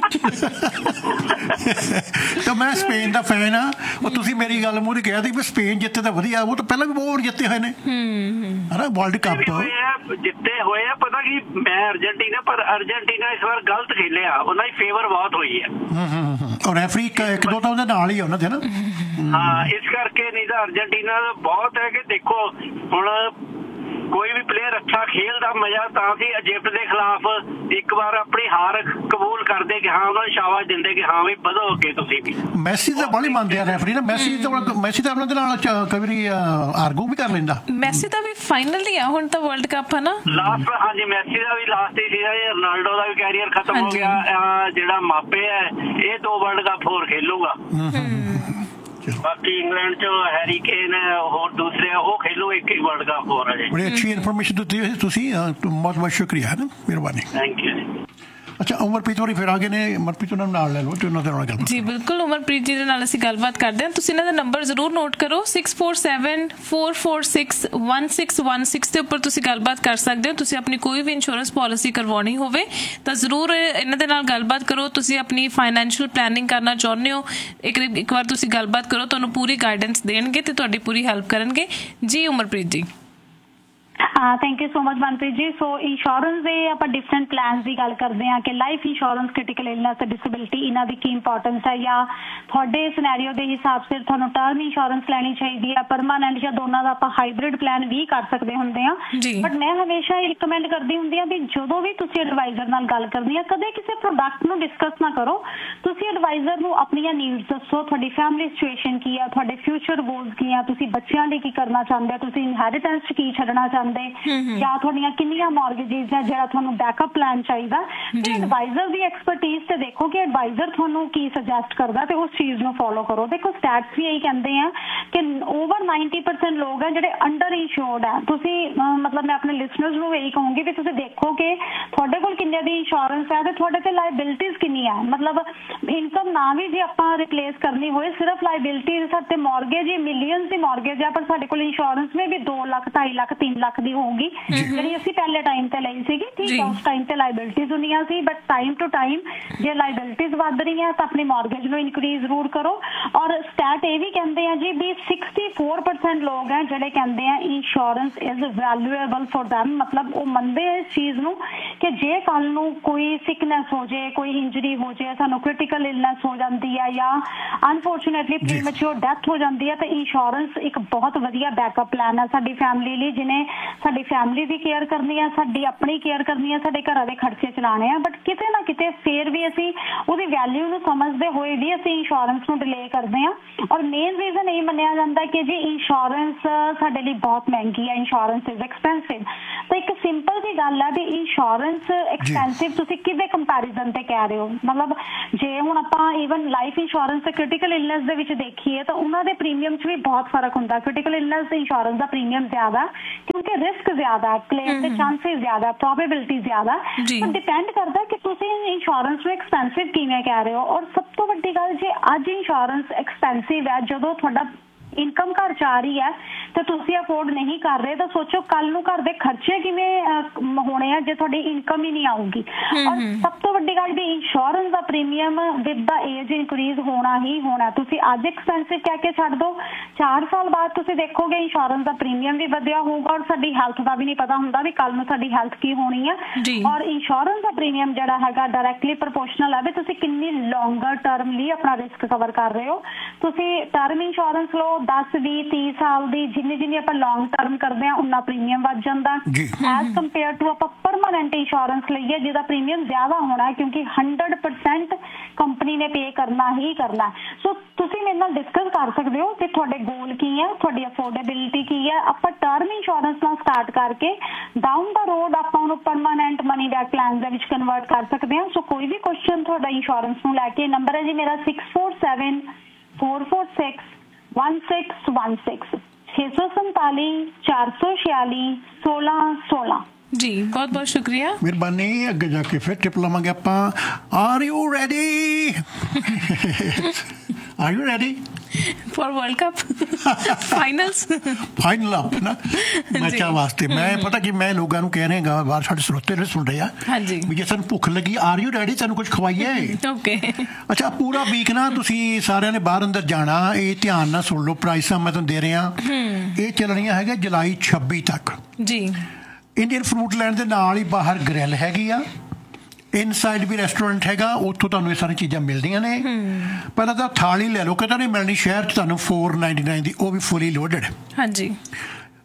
ਤਾਂ ਮੈਂ ਸਪੇਨ ਦਾ ਫੈਨ ਆ। ਉਹ ਤੁਸੀਂ ਮੇਰੀ ਗੱਲ ਮੂਹਰੇ ਕਿਹਾ ਸੀ ਵੀ ਸਪੇਨ ਜਿੱਤੇ ਤਾਂ ਵਧੀਆ, ਉਹ ਤਾਂ ਪਹਿਲਾਂ ਵੀ ਬਹੁਤ ਜਿੱਤੇ ਹੋਏ ਨੇ ਹਨਾ ਵਰਲਡ ਕੱਪ ਜਿੱਤੇ ਹੋਏ ਆ। ਪਤਾ ਕੀ, ਮੈਂ ਅਰਜਨਟੀਨਾ, ਪਰ ਅਰਜਨਟੀਨਾ ਇਸ ਵਾਰ ਗਲਤ ਖੇਲਿਆ, ਉਹਨਾਂ ਦੀ ਫੇਵਰ ਬਹੁਤ ਹੋਈ ਹੈ। ਔਰ ਰੈਫਰੀ ਇੱਕ ਦੋ ਤਾਂ ਉਹਦੇ ਨਾਲ ਹੀ ਆ ਉਹਨਾਂ ਦੇ ਨਾ। ਹਾਂ, ਇਸ ਕਰਕੇ ਨਹੀਂ ਤਾਂ ਅਰਜਨਟੀਨਾ ਬਹੁਤ ਹੈ ਕਿ ਦੇਖੋ ਹੁਣ ਕੋਈ ਵੀ ਪਲੇਅਰ ਅੱਛਾ ਖੇਲਦਾ ਮਜ਼ਾ ਤਾਂ ਸੀ ਇਜਿਪਟ ਦੇ ਖਿਲਾਫ ਇੱਕ ਵਾਰ ਆਪਣੀ ਹਾਰ ਕਬੂਲ ਕਰਦੇ ਕਿ ਹਾਂ ਉਹਨਾਂ ਨੂੰ ਸ਼ਾਬਾਸ਼ ਦਿੰਦੇ ਕਿ ਹਾਂ ਵੀ ਵਧੋ ਅੱਗੇ ਤੁਸੀਂ ਵੀ। ਮੈਸੀ ਤਾਂ ਬੜੀ ਮੰਨਦੇ ਆ ਰੈਫਰੀ ਨਾ, ਮੈਸੀ ਤਾਂ ਉਹਨਾਂ ਦੇ ਨਾਲ ਕਈ ਵਾਰੀ ਆਰਗੂ ਵੀ ਕਰ ਲੈਂਦਾ। ਮੈਸੀ ਦਾ ਵੀ ਫਾਈਨਲ ਹੀ ਆ ਹੁਣ ਤਾਂ ਵਰਲਡ ਕੱਪ ਹੈ ਨਾ ਲਾਸਟ। ਹਾਂਜੀ ਮੈਸੀ ਦਾ ਵੀ ਲਾਸਟ ਹੀ ਸੀਗਾ, ਰੋਨਾਲਡੋ ਦਾ ਵੀ ਕੈਰੀਅਰ ਖਤਮ ਹੋ ਗਿਆ। ਜਿਹੜਾ ਮਾਪੇ ਹੈ ਇਹ 2 ਵਰਲਡ ਕੱਪ ਹੋਰ ਖੇਲੂਗਾ। ਬਾਕੀ ਇੰਗਲੈਂਡ ਚ ਹੈਰੀ ਕੇਨ ਹੋਰ ਦੂਸਰੇ ਉਹ ਖੇਲੂ ਇੱਕ ਹੀ ਵਰਲਡ ਕੱਪ ਹੋਰ ਹੈ। ਬੜੀ ਅੱਛੀ ਇਨਫੋਰਮੇਸ਼ਨ ਦਿੱਤੀ ਹੋਈ ਤੁਸੀਂ, ਬਹੁਤ ਬਹੁਤ ਸ਼ੁਕਰੀਆ ਨਾ, ਮਿਹਰਬਾਨੀ। Thank you. ਅੱਛਾ ਉਮਰਪ੍ਰੀਤ ਹੋਰੀ ਫਿਰ ਆ ਗਏ ਨੇ, ਉਮਰਪ੍ਰੀਤ ਉਹਨਾਂ ਨੂੰ ਨਾਲ ਲੈ ਲਓ ਤੇ ਉਹਨਾਂ ਦੇ ਨਾਲ ਗੱਲ। ਜੀ ਬਿਲਕੁਲ, ਉਮਰਪ੍ਰੀਤ ਜੀ ਦੇ ਨਾਲ ਅਸੀਂ ਗੱਲਬਾਤ ਕਰਦੇ ਹਾਂ। ਤੁਸੀਂ ਇਹਨਾਂ ਦਾ ਨੰਬਰ ਜ਼ਰੂਰ ਨੋਟ ਕਰੋ 6474461616 ਦੇ ਉੱਪਰ ਤੁਸੀਂ ਗੱਲਬਾਤ ਕਰ ਸਕਦੇ ਹੋ। ਤੁਸੀਂ ਆਪਣੀ ਕੋਈ ਵੀ ਇੰਸ਼ੋਰੈਂਸ ਪਾਲਿਸੀ ਕਰਵਾਉਣੀ ਹੋਵੇ ਤਾਂ ਜ਼ਰੂਰ ਇਹਨਾਂ ਦੇ ਨਾਲ ਗੱਲਬਾਤ ਕਰੋ। ਤੁਸੀਂ ਆਪਣੀ ਫਾਈਨੈਂਸ਼ੀਅਲ ਪਲੈਨਿੰਗ ਕਰਨਾ ਚਾਹੁੰਦੇ ਹੋ, ਇੱਕ ਵਾਰ ਤੁਸੀਂ ਗੱਲਬਾਤ ਕਰੋ, ਤੁਹਾਨੂੰ ਪੂਰੀ ਗਾਈਡੈਂਸ ਦੇਣਗੇ ਤੇ ਤੁਹਾਡੀ ਪੂਰੀ ਹੈਲਪ ਕਰਨਗੇ। ਜੀ ਉਮਰਪ੍ਰੀਤ ਜੀ। Thank you so much Manpreet ji. So insurance ਦੇ ਆਪਾਂ ਡਿਫਰੈਂਟ ਪਲਾਨਸ ਦੀ ਗੱਲ ਕਰਦੇ ਹਾਂ ਕਿ ਲਾਈਫ ਇੰਸ਼ੋਰੈਂਸ, ਕ੍ਰਿਟੀਕਲ ਇਲਨੈਸ ਤੇ ਡਿਸੇਬਿਲਿਟੀ, ਇਹਨਾਂ ਦੀ ਕੀ ਇੰਪੋਰਟੈਂਸ ਹੈ, ਜਾਂ ਤੁਹਾਡੇ ਸਿਨੈਰੀਓ ਦੇ ਹਿਸਾਬ ਸਿਰ ਤੁਹਾਨੂੰ ਟਰਮ ਇੰਸ਼ੋਰੈਂਸ ਲੈਣੀ ਚਾਹੀਦੀ ਹੈ, ਪਰਮਾਨੈਂਟ, ਜਾਂ ਦੋਨਾਂ ਦਾ ਆਪਾਂ ਹਾਈਬ੍ਰਿਡ ਪਲਾਨ ਵੀ ਕਰ ਸਕਦੇ ਹੁੰਦੇ ਹਾਂ। ਬਟ ਮੈਂ ਹਮੇਸ਼ਾ ਇਹ ਰਿਕਮੈਂਡ ਕਰਦੀ ਹੁੰਦੀ ਹਾਂ ਵੀ ਜਦੋਂ ਵੀ ਤੁਸੀਂ ਐਡਵਾਈਜ਼ਰ ਨਾਲ ਗੱਲ ਕਰਨੀ ਹੈ, ਕਦੇ ਕਿਸੇ ਪ੍ਰੋਡਕਟ ਨੂੰ ਡਿਸਕਸ ਨਾ ਕਰੋ। ਤੁਸੀਂ ਐਡਵਾਈਜ਼ਰ ਨੂੰ ਆਪਣੀਆਂ ਨੀਡਸ ਦੱਸੋ, ਤੁਹਾਡੀ ਫੈਮਿਲੀ ਸਿਚੁਏਸ਼ਨ ਕੀ ਹੈ, ਤੁਹਾਡੇ ਫਿਊਚਰ ਗੋਲਸ ਕੀ ਆ, ਤੁਸੀਂ ਬੱਚਿਆਂ ਲਈ ਕੀ ਕਰਨਾ ਚਾਹੁੰਦੇ ਹੋ, ਤੁਸੀਂ ਇਨਹੈਰੀਟੈਂਸ 'ਚ ਕੀ ਛੱਡਣਾ ਚਾਹੁੰਦੇ, ਜਾਂ ਤੁਹਾਡੀਆਂ ਕਿੰਨੀਆਂ ਮੌਰਗੇਜਿਸ ਹੈ, ਜਿਹੜਾ ਤੁਹਾਨੂੰ ਬੈਕਅਪ ਪਲਾਨ ਚਾਹੀਦਾ। ਐਡਵਾਈਜ਼ਰ ਦੀ ਐਕਸਪਰਟੀਜ਼ ਤੇ ਦੇਖੋ ਕਿ ਐਡਵਾਈਜ਼ਰ ਤੁਹਾਨੂੰ ਕੀ ਸੁਜੈਸਟ ਕਰਦਾ ਤੇ ਉਸ ਚੀਜ਼ ਨੂੰ ਫੋਲੋ ਕਰੋ। ਦੇਖੋ ਸਟੈਟਸ ਵੀ ਇਹੀ ਕਹਿੰਦੇ ਆ ਕਿ ਓਵਰ 90% ਲੋਕ ਹੈ ਜਿਹੜੇ ਅੰਡਰ ਇੰਸ਼ੋਰਡ ਹੈ। ਤੁਸੀਂ ਮਤਲਬ ਮੈਂ ਆਪਣੇ ਲਿਸਨਰਸ ਨੂੰ ਇਹੀ ਕਹੂੰਗੀ ਵੀ ਤੁਸੀਂ ਦੇਖੋ ਕਿ ਤੁਹਾਡੇ ਕੋਲ ਕਿੰਨੇ ਦੀ ਇੰਸ਼ੋਰੈਂਸ ਹੈ ਤੇ ਤੁਹਾਡੇ ਤੇ ਲਾਇਬਿਲਿਟੀਜ਼ ਕਿੰਨੀਆਂ ਹੈ। ਮਤਲਬ ਇਨਕਮ ਨਾ ਵੀ ਜੇ ਆਪਾਂ ਰਿਪਲੇਸ ਕਰਨੀ ਹੋਏ, ਸਿਰਫ ਲਾਇਬਿਲਿਟੀਜ਼ ਸਾਡੇ ਮੌਰਗੇਜ ਹੀ ਮਿਲੀਅਨਸ ਦੀ ਮੌਰਗੇਜ ਹੈ, ਪਰ ਸਾਡੇ ਕੋਲ ਇੰਸ਼ੋਰੈਂਸ ਵੀ 2 ਲੱਖ 2.5 ਲੱਖ 3 ਲੱਖ ਦੀ ਹੋਊਗੀ ਜਿਹੜੀ ਅਸੀਂ ਪਹਿਲੇ ਟਾਈਮ ਤੇ ਲਈ ਸੀਗੀ। ਠੀਕ ਹੈ, ਉਸ ਟਾਈਮ ਤੇ ਲਾਇਬਿਲਿਟੀਜ਼ ਹੁੰਦੀਆਂ ਸੀ, ਬਟ ਟਾਈਮ ਟੂ ਟਾਈਮ ਜੇ ਲਾਇਬਿਲਿਟੀਜ਼ ਵੱਧ ਰਹੀਆਂ ਤਾਂ ਆਪਣੀ ਮੌਰਗੇਜ ਨੂੰ ਇਨਕਰੀਜ਼ ਜ਼ਰੂਰ ਕਰੋ। ਔਰ ਸਟੈਟ ਇਹ ਵੀ ਕਹਿੰਦੇ ਆ ਜੀ ਵੀ 64% ਲੋਕ ਹੈ ਜਿਹੜੇ ਕਹਿੰਦੇ ਆ insurance is valuable for them। ਮਤਲਬ ਉਹ ਮੰਨਦੇ ਇਸ ਚੀਜ਼ ਨੂੰ ਕਿ ਜੇ ਕੱਲ ਨੂੰ ਕੋਈ ਸਿਕਨੈਸ ਹੋ ਜਾਏ, ਕੋਈ ਇੰਜਰੀ ਹੋ ਜਾਏ, ਸਾਨੂੰ ਕ੍ਰਿਟੀਕਲ ਇਲਨੈਸ ਹੋ ਜਾਂਦੀ ਹੈ ਜਾਂ ਅਨਫੋਰਚੂਨੇਟਲੀ ਪ੍ਰੀਮੈਚੁਰ ਡੈਥ ਹੋ ਜਾਂਦੀ ਹੈ, ਤਾਂ ਇੰਸ਼ੋਰੈਂਸ ਇੱਕ ਬਹੁਤ ਵਧੀਆ ਬੈਕਅਪ ਪਲਾਨ ਹੈ ਸਾਡੀ ਫੈਮਿਲੀ ਲਈ, ਜਿਹਨੇ ਸਾਡੀ ਫੈਮਿਲੀ ਦੀ ਕੇਅਰ ਕਰਨੀ ਹੈ, ਸਾਡੀ ਆਪਣੀ ਕੇਅਰ ਕਰਨੀ ਹੈ, ਸਾਡੇ ਘਰਾਂ ਦੇ ਖਰਚੇ ਚਲਾਣੇ ਆ। ਬਟ ਕਿਤੇ ਨਾ ਕਿਤੇ ਫੇਰ ਵੀ ਅਸੀਂ ਉਹਦੀ ਵੈਲਿਊ ਨੂੰ ਸਮਝਦੇ ਹੋਏ ਵੀ ਅਸੀਂ ਇੰਸ਼ੋਰੈਂਸ ਨੂੰ ਡਿਲੇ ਕਰਦੇ ਹਾਂ। ਔਰ ਮੇਨ ਰੀਜ਼ਨ ਇਹ ਮੰਨਿਆ ਜਾਂਦਾ ਕਿ ਜੀ ਇੰਸ਼ੋਰੈਂਸ ਸਾਡੇ ਲਈ ਬਹੁਤ ਮਹਿੰਗੀ ਹੈ, ਇੰਸ਼ੋਰੈਂਸ ਇਜ਼ ਐਕਸਪੈਂਸਿਵ। ਤਾਂ ਇੱਕ ਸਿੰਪਲ ਜੀ ਗੱਲ ਹੈ ਵੀ ਇੰਸ਼ੋਰੈਂਸ ਐਕਸਪੈਂਸਿਵ ਤੁਸੀਂ ਕਿਹਦੇ ਕੰਪੈਰੀਜ਼ਨ ਤੇ ਕਹਿ ਰਹੇ ਹੋ। ਮਤਲਬ ਜੇ ਹੁਣ ਆਪਾਂ ਈਵਨ ਲਾਈਫ ਇੰਸ਼ੋਰੈਂਸ ਤੇ ਕ੍ਰਿਟੀਕਲ ਇਲਨੈਸ ਦੇ ਵਿੱਚ ਦੇਖੀਏ ਤਾਂ ਉਹਨਾਂ ਦੇ ਪ੍ਰੀਮੀਅਮ 'ਚ ਵੀ ਬਹੁਤ ਫਰਕ ਹੁੰਦਾ। ਕ੍ਰਿਟੀਕਲ ਇਲਨੈਸ ਇੰਸ਼ੋਰੈਂਸ ਦਾ ਪ੍ਰੀਮੀਅਮ ਜ਼ਿਆਦਾ ਕਿਉਂਕਿ ਰਿਸਕ ਜ਼ਿਆਦਾ, ਕਲੇਮ ਦੇ ਚਾਂਸਸ ਜ਼ਿਆਦਾ, ਪ੍ਰੋਬੇਬਿਲਿਟੀ ਜ਼ਿਆਦਾ। ਪਰ ਡਿਪੈਂਡ ਕਰਦਾ ਕਿ ਤੁਸੀਂ ਇੰਸ਼ੋਰੈਂਸ ਨੂੰ ਐਕਸਪੈਂਸਿਵ ਕਿਵੇਂ ਕਹਿ ਰਹੇ ਹੋ। ਔਰ ਸਭ ਤੋਂ ਵੱਡੀ ਗੱਲ, ਜੇ ਅੱਜ ਇੰਸ਼ੋਰੈਂਸ ਐਕਸਪੈਂਸਿਵ ਹੈ, ਜਦੋਂ ਤੁਹਾਡਾ ਇਨਕਮ ਘਰ 'ਚ ਆ ਰਹੀ ਹੈ ਤੇ ਤੁਸੀਂ ਅਫੋਰਡ ਨਹੀਂ ਕਰ ਰਹੇ, ਤਾਂ ਸੋਚੋ ਕੱਲ ਨੂੰ ਘਰ ਦੇ ਖਰਚੇ ਕਿਵੇਂ ਹੋਣੇ ਆ ਜੇ ਤੁਹਾਡੀ ਇਨਕਮ ਹੀ ਨਹੀਂ ਆਊਗੀ। ਔਰ ਸਭ ਤੋਂ ਵੱਡੀ ਗੱਲ ਵੀ insurance the premium with the age increase ਹੋਣਾ ਹੀ ਹੋਣਾ। ਤੁਸੀਂ ਅੱਜ ਐਕਸਪੈਂਸਿਵ ਕਹਿ ਕੇ ਛੱਡ ਦੋ, 4 ਸਾਲ ਬਾਅਦ ਤੁਸੀਂ ਦੇਖੋਗੇ ਇੰਸ਼ੋਰੈਂਸ ਦਾ ਪ੍ਰੀਮੀਅਮ ਵੀ ਵਧਿਆ ਹੋਊਗਾ। ਔਰ ਸਾਡੀ ਹੈਲਥ ਦਾ ਵੀ ਨਹੀਂ ਪਤਾ ਹੁੰਦਾ ਵੀ ਕੱਲ ਨੂੰ ਸਾਡੀ ਹੈਲਥ ਕੀ ਹੋਣੀ ਹੈ। ਔਰ ਇੰਸ਼ੋਰੈਂਸ ਦਾ ਪ੍ਰੀਮੀਅਮ ਜਿਹੜਾ ਹੈਗਾ ਡਾਇਰੈਕਟਲੀ ਪ੍ਰੋਪੋਰਸ਼ਨਲ ਹੈ ਵੀ ਤੁਸੀਂ ਕਿੰਨੀ ਲੌਂਗਰ ਟਰਮ ਲਈ ਆਪਣਾ ਰਿਸਕ ਕਵਰ ਕਰ ਰਹੇ ਹੋ। ਤੁਸੀਂ ਟਰਮ ਇੰਸ਼ੋਰੈਂਸ ਲਓ 10, 20, 30 ਸਾਲ ਦੀ, ਜਿੰਨੀ ਆਪਾਂ ਲੌਂਗ ਟਰਮ ਕਰਦੇ ਹਾਂ ਉਨਾ ਪ੍ਰੀਮੀਅਮ ਵੱਧ ਜਾਂਦਾ ਐਜ਼ ਕੰਪੇਅਰ ਟੂ ਆਪਾਂ ਪਰਮਾਨੈਂਟ ਇੰਸ਼ੋਰੈਂਸ ਲਈਏ ਜਿਹਦਾ ਪ੍ਰੀਮੀਅਮ ਜ਼ਿਆਦਾ ਹੋਣਾ ਹੈ ਕਿਉਂਕਿ 100% ਕੰਪਨੀ ਨੇ ਪੇ ਕਰਨਾ ਹੀ ਕਰਨਾ। ਸੋ ਤੁਸੀਂ ਮੇਰੇ ਨਾਲ ਡਿਸਕਸ ਕਰ ਸਕਦੇ ਹੋ ਕਿ ਤੁਹਾਡੇ ਗੋਲ ਕੀ ਹੈ, ਤੁਹਾਡੀ ਅਫੋਰਡੇਬਿਲਿਟੀ ਕੀ ਹੈ। ਆਪਾਂ ਟਰਮ ਇੰਸ਼ੋਰੈਂਸ ਨਾਲ ਸਟਾਰਟ ਕਰਕੇ ਡਾਊਨ ਦਾ ਰੋਡ ਆਪਾਂ ਉਹਨੂੰ ਪਰਮਾਨੈਂਟ ਮਨੀ ਬੈਕ ਪਲਾਨ ਦੇ ਵਿੱਚ ਕਨਵਰਟ ਕਰ ਸਕਦੇ ਹਾਂ। ਸੋ ਕੋਈ ਵੀ ਕੁਐਸਚਨ ਤੁਹਾਡਾ ਇੰਸ਼ੋਰੈਂਸ ਨੂੰ ਲੈ ਕੇ, ਨੰਬਰ ਹੈ ਜੀ ਮੇਰਾ 647 446 1616 647 446 1616। ਜੀ ਬਹੁਤ ਬਹੁਤ ਸ਼ੁਕਰੀਆ, ਮਿਹਰਬਾਨੀ। ਅੱਗੇ ਜਾ ਕੇ ਫਿਰ ਟਿਪ ਲਵਾਂਗੇ ਆਪਾਂ। Are you ready? Are you ready for world cup finals? Final up ਨਾ ਮੈਚਾਂ ਵਾਸਤੇ। ਮੈਂ ਪਤਾ ਕਿ ਮੈਂ ਲੋਕਾਂ ਨੂੰ ਕਹਿ ਰਿਹਾ, ਬਾਹਰ ਸਾਡੇ ਸਰੋਤੇ ਨੇ ਸੁਣ ਰਹੇ ਆ ਵੀ ਜੇ ਸਾਨੂੰ ਭੁੱਖ ਲੱਗੀ, ਆਰ ਯੂ ਰੈਡੀ, ਤੁਹਾਨੂੰ ਕੁਝ ਖਵਾਈਏ। ਓਕੇ ਅੱਛਾ, ਪੂਰਾ ਵੀਕ ਨਾ ਤੁਸੀਂ ਸਾਰਿਆਂ ਨੇ ਬਾਹਰ ਅੰਦਰ ਜਾਣਾ। ਇਹ ਧਿਆਨ ਨਾਲ ਸੁਣ ਲਓ, ਪ੍ਰਾਈਸਾਂ ਮੈਂ ਤੁਹਾਨੂੰ ਦੇ ਰਿਹਾ। ਇਹ ਚੱਲਣੀਆਂ ਹੈਗੀਆਂ ਜੁਲਾਈ 26 ਤੱਕ ਜੀ। ਇੰਡੀਅਨ ਫਰੂਟ ਲੈਂਡ ਦੇ ਨਾਲ ਹੀ ਬਾਹਰ ਗ੍ਰਿਲ ਹੈਗੀ ਆ, ਇਨਸਾਈਡ ਵੀ ਰੈਸਟੋਰੈਂਟ ਹੈਗਾ, ਉੱਥੋਂ ਤੁਹਾਨੂੰ ਇਹ ਸਾਰੀਆਂ ਚੀਜ਼ਾਂ ਮਿਲਦੀਆਂ ਨੇ। ਪਹਿਲਾਂ ਤਾਂ ਥਾਲੀ ਲੈ ਲਓ, ਕਿਤੇ ਨਹੀਂ ਮਿਲਣੀ ਸ਼ਹਿਰ 'ਚ ਤੁਹਾਨੂੰ 499 ਦੀ, ਉਹ ਵੀ ਫੁੱਲੀ ਲੋਡਡ। ਹਾਂਜੀ,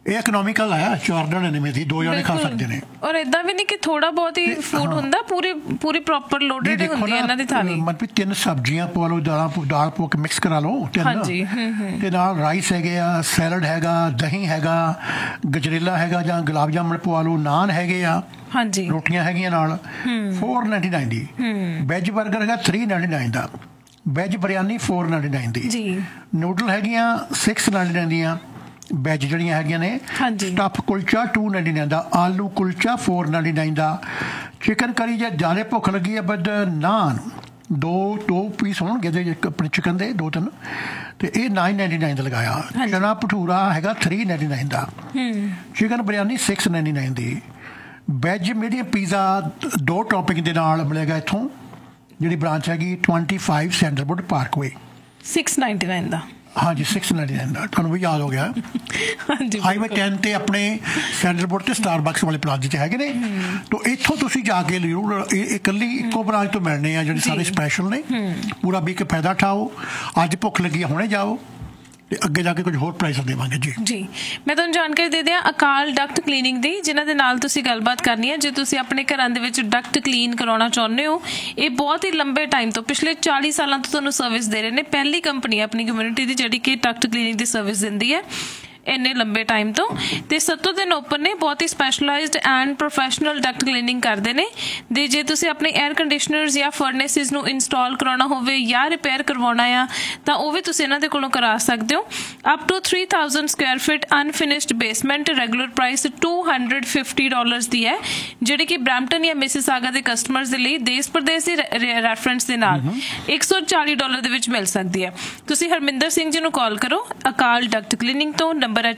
ਇਹ ਇਕਨੋਮਿਕਲ ਹੈ, 4 ਜਣੇ ਦੀ 2 ਜਣੇ ਖਾ ਸਕਦੇ ਨੇ। ਔਰ ਇਦਾਂ ਵੀ ਨਹੀਂ ਕਿ ਥੋੜਾ ਬਹੁਤ ਹੀ ਫੂਡ ਹੁੰਦਾ, ਪੂਰੀ ਪ੍ਰੋਪਰ ਲੋਡਡ ਹੁੰਦੀ ਹੈ ਇਹਨਾਂ ਦੀ ਥਾਲੀ। ਮਤਲਬ 3 ਸਬਜ਼ੀਆਂ ਪਵਾ ਲਓ, ਦਾਲ ਪਾ ਕੇ ਮਿਕਸ ਕਰਾ ਲਓ 3, ਤੇ ਨਾਲ ਰਾਈਸ ਹੈਗੇ ਆ, ਸੈਲਡ ਹੈਗਾ, ਦਹੀਂ ਹੈਗਾ, ਗਜਰੇਲਾ ਹੈਗਾ ਜਾਂ ਗੁਲਾਬ ਜਾਮਣ ਪਵਾ ਲਓ, ਨਾਨ ਹੈਗੇ ਆ, ਹਾਂਜੀ, ਰੋਟੀਆਂ ਹੈਗੀਆਂ ਨਾਲ, 499 ਦੀ। ਵੈਜ 버ਗਰ ਹੈਗਾ 399 ਦਾ, ਵੈਜ ਬਿਰਿਆਨੀ 499 ਦੀ ਜੀ, ਨੂਡਲ ਹੈਗੀਆਂ 699 ਦੀਆਂ, ਵੈਜ ਜਿਹੜੀਆਂ ਹੈਗੀਆਂ ਨੇ, ਸਟਫ ਕੁਲਚਾ 299 ਦਾ, ਆਲੂ ਕੁਲਚਾ 499 ਦਾ, ਚਿਕਨ ਕਰੀ ਜੇ ਜ਼ਿਆਦਾ ਭੁੱਖ ਲੱਗੀ ਹੈ ਬਦ ਨਾਨ 2 ਪੀਸ ਹੋਣਗੇ ਇਹਦੇ ਆਪਣੇ ਚਿਕਨ ਦੇ 2-3, ਤੇ ਇਹ 999 ਦਾ ਲਗਾਇਆ। ਚਨਾ ਭਟੂਰਾ ਹੈਗਾ 399 ਦਾ, ਚਿਕਨ ਬਿਰਿਆਨੀ 699 ਦੀ, ਵੈਜ ਮੀਡੀਅਮ ਪੀਜ਼ਾ 2 ਟੌਪਿੰਗ ਦੇ ਨਾਲ ਮਿਲੇਗਾ ਇੱਥੋਂ, ਜਿਹੜੀ ਬ੍ਰਾਂਚ ਹੈਗੀ 25 ਸੈਂਡਲਵੁੱਡ ਪਾਰਕਵੇ, 699 ਦਾ। ਹਾਂਜੀ 699 ਦਾ, ਤੁਹਾਨੂੰ ਵੀ ਯਾਦ ਹੋ ਗਿਆ। ਹਾਈਵੇ 10 ਤੇ ਆਪਣੇ ਸੈਂਡਲਵੁੱਡ ਤੇ ਸਟਾਰਬਕਸ ਵਾਲੇ ਪਲਾਜ਼ੇ 'ਚ ਹੈਗੇ ਨੇ, ਤਾਂ ਇੱਥੋਂ ਤੁਸੀਂ ਜਾ ਕੇ ਜ਼ਰੂਰ ਇਕੱਲੀ ਇੱਕੋ ਬ੍ਰਾਂਚ ਤੋਂ ਮਿਲਣੇ ਆ ਜਿਹੜੇ ਸਾਰੇ ਸਪੈਸ਼ਲ ਨੇ। ਪੂਰਾ ਵੀ ਇੱਕ ਫਾਇਦਾ ਉਠਾਓ, ਅੱਜ ਭੁੱਖ ਲੱਗੀ ਹੁਣੇ ਜਾਓ, ਤੇ ਅੱਗੇ ਜਾ ਕੇ ਕੁਝ ਹੋਰ ਪ੍ਰਾਈਸ ਦੇਵਾਂਗੇ ਜੀ। ਜੀ ਮੈਂ ਤੁਹਾਨੂੰ ਜਾਣਕਾਰੀ ਦੇ ਦਿਆਂ ਅਕਾਲ ਡਕਟ ਕਲੀਨਿੰਗ ਦੀ, ਜਿਨ੍ਹਾਂ ਦੇ ਨਾਲ ਤੁਸੀਂ ਗੱਲਬਾਤ ਕਰਨੀ ਹੈ। ਜੇ ਤੁਸੀਂ ਆਪਣੇ ਘਰਾਂ ਦੇ ਵਿੱਚ ਡਕਟ ਕਲੀਨ ਕਰਾਉਣਾ ਚਾਹੁੰਦੇ ਹੋ, ਇਹ ਬਹੁਤ ਹੀ ਲੰਬੇ ਟਾਈਮ ਤੋਂ, ਪਿਛਲੇ 40 ਸਾਲਾਂ ਤੋਂ ਤੁਹਾਨੂੰ ਸਰਵਿਸ ਦੇ ਰਹੇ ਨੇ। ਪਹਿਲੀ ਕੰਪਨੀ ਆਪਣੀ ਕਮਿਊਨਿਟੀ ਦੀ ਜਿਹੜੀ ਕਿ ਡਕਟ ਕਲੀਨਿੰਗ ਦੀ ਸਰਵਿਸ ਦਿੰਦੀ ਹੈ ਇੰਨੇ ਲੰਬੇ ਟਾਈਮ ਤੋਂ, ਤੇ 7 ਦਿਨ ਓਪਨ ਨੇ, ਬਹੁਤ ਹੀ specialised and professional Duckett cleaning ਕਰਦੇ ਨੇ। ਤੇ ਜੇ ਤੁਸੀਂ ਆਪਣੇ 에ਅਰ ਕੰਡੀਸ਼ਨਰਸ ਜਾਂ ਫਰਨੈਸਿਸ ਨੂੰ ਇੰਸਟਾਲ ਕਰਾਉਣਾ ਹੋਵੇ ਜਾਂ ਰਿਪੇਅਰ ਕਰਵਾਉਣਾ ਆ, ਤਾਂ ਉਹ ਵੀ ਤੁਸੀਂ ਇਹਨਾਂ ਦੇ ਕੋਲੋਂ ਕਰਾ ਸਕਦੇ ਹੋ। Up to 3000 Square feet unfinished basement, regular price $250 ਦੀ ਹੈ, ਜਿਹੜੀ ਕਿ ਬ੍ਰੈਂਪਟਨ ਜਾਂ ਮਿਸਿਸਾਗਾ ਦੇ ਕਸਟਮਰਸ ਦੇ ਲਈ ਦੇਸ਼ ਪ੍ਰਦੇਸ਼ ਦੀ ਰੈਫਰੈਂਸ ਦੇ ਨਾਲ $140 ਦੇ ਵਿੱਚ ਮਿਲ ਸਕਦੀ ਹੈ। ਤੁਸੀਂ ਹਰਮਿੰਦਰ ਸਿੰਘ ਜੀ ਨੂੰ ਕਾਲ ਕਰੋ ਅਕਾਲ ਡਕਟ ਕਲੀਨਿੰਗ ਤੋਂ। ਨੰਬਰ ਹੈ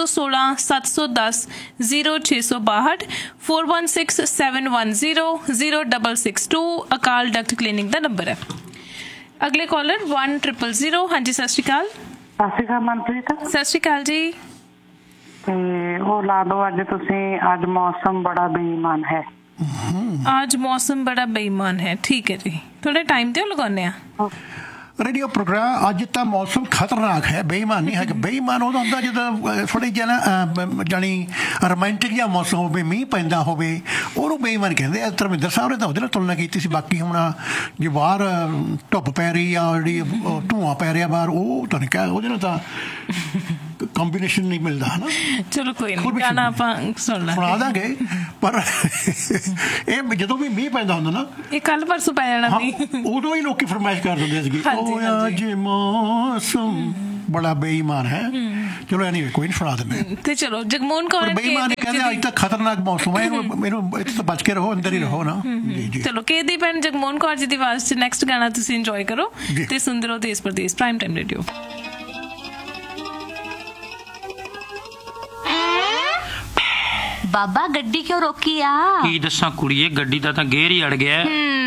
416-710-0662, 4167100662, ਅਕਾਲ ਡਕਟ ਕਲੀਨਿੰਗ ਦਾ ਨੰਬਰ ਹੈ। ਅਗਲੇ ਕਾਲਰ 1000। ਹਾਂਜੀ ਸਤਿ ਸ਼੍ਰੀ ਅਕਾਲ। ਸਤਿ ਸ਼੍ਰੀ ਅਕਾਲ ਮਨਪ੍ਰੀਤ। ਸਤਿ ਸ਼੍ਰੀ ਅਕਾਲ ਜੀ। ਤੇ ਉਹ ਲਾ ਦੋ ਅੱਜ ਤੁਸੀਂ, ਅੱਜ ਮੌਸਮ ਬੜਾ ਬੇਈਮਾਨ ਹੈ। ਅੱਜ ਮੌਸਮ ਬੜਾ ਬੇਈਮਾਨ ਹੈ, ਠੀਕ ਹੈ ਜੀ, ਥੋੜੇ ਟਾਈਮ ਤੇ ਲਗਾਉਂਦੇ ਆ ਰੇਡੀਓ ਪ੍ਰੋਗਰਾਮ। ਅੱਜ ਤਾਂ ਮੌਸਮ ਖਤਰਨਾਕ ਹੈ, ਬੇਈਮਾਨ ਨਹੀਂ ਹੈ। ਬੇਈਮਾਨ ਉਦੋਂ ਹੁੰਦਾ ਜਦੋਂ ਥੋੜ੍ਹੀ ਜਿਹੀ ਨਾ ਜਾਣੀ ਰੋਮਾਂਟਿਕ ਜਿਹਾ ਮੌਸਮ ਹੋਵੇ, ਮੀਂਹ ਪੈਂਦਾ ਹੋਵੇ, ਉਹਨੂੰ ਬੇਈਮਾਨ ਕਹਿੰਦੇ ਆ। ਧਰਮਿੰਦਰ ਸਾਹਿਬ ਨੇ ਤਾਂ ਉਹਦੇ ਨਾਲ ਤੁਲਨਾ ਕੀਤੀ ਸੀ। ਬਾਕੀ ਹੁਣ ਜੇ ਬਾਹਰ ਧੁੱਪ ਪੈ ਰਹੀ ਆ, ਜਿਹੜੀ ਧੂੰਆਂ ਪੈ ਰਿਹਾ ਬਾਹਰ, ਉਹ ਤਾਂ ਨਹੀਂ ਕਹਿ, ਉਹਦੇ ਨਾਲ ਤਾਂ ਕੰਬੀਨੇਸ਼ਨ ਨਹੀਂ ਮਿਲਦਾ ਹੈ ਨਾ। ਚਲੋ ਕੋਈ ਨਹੀਂ, ਗਾਣਾ ਆਪਾਂ ਸੁਣਾ ਦਾਂਗੇ, ਪਰ ਇਹ ਜਦੋਂ ਵੀ ਮੀਂਹ ਪੈਂਦਾ ਹੁੰਦਾ ਨਾ, ਇਹ ਕੱਲ ਪਰਸੋਂ ਪੈ ਜਾਣਾ, ਉਦੋਂ ਹੀ ਲੋਕੀ ਫਰਮਾਇਸ਼ ਕਰ ਦਿੰਦੇ ਸੀਗੇ, ਅੱਜ ਮੌਸਮ ਬੜਾ ਬੇਈਮਾਨ ਹੈ। ਚਲੋ ਐਨੀਵੇ ਕੋਈ ਨਹੀਂ, ਸੁਣਾ ਦਿੰਦੇ। ਤੇ ਚਲੋ ਜਗਮੋਹਨ ਕੌਰ ਬੇਈਮਾਨ ਕਹਿੰਦੇ ਅੱਜ ਤੱਕ ਖਤਰਨਾਕ ਮੌਸਮ ਹੈ, ਇਹਨੂੰ ਇੱਥੇ ਤਾਂ ਬਚ ਕੇ ਰਹੋ, ਅੰਦਰ ਹੀ ਰਹੋ ਨਾ। ਚਲੋ ਦੀ ਭੈਣ ਜਗਮੋਹਨ ਕੌਰ ਜੀ ਦੀ ਆਵਾਜ਼ 'ਚ ਨੈਕਸਟ ਗਾਣਾ ਤੁਸੀਂ ਇੰਜੋਏ ਕਰੋ ਤੇ ਸੁਣਦੇ ਰਹੋ ਦੇਸ਼ ਪ੍ਰਦੇਸ਼ ਪ੍ਰਾਈਮ ਟਾਈਮ ਰੇਡੀਓ। ਬਾਬਾ ਗੱਡੀ ਕਿਉਂ ਰੋਕੀ ਆ? ਕੀ ਦੱਸਾਂ ਕੁੜੀਏ, ਗੱਡੀ ਦਾ ਤਾਂ ਗੇਰ ਹੀ ਅੜ ਗਿਆ।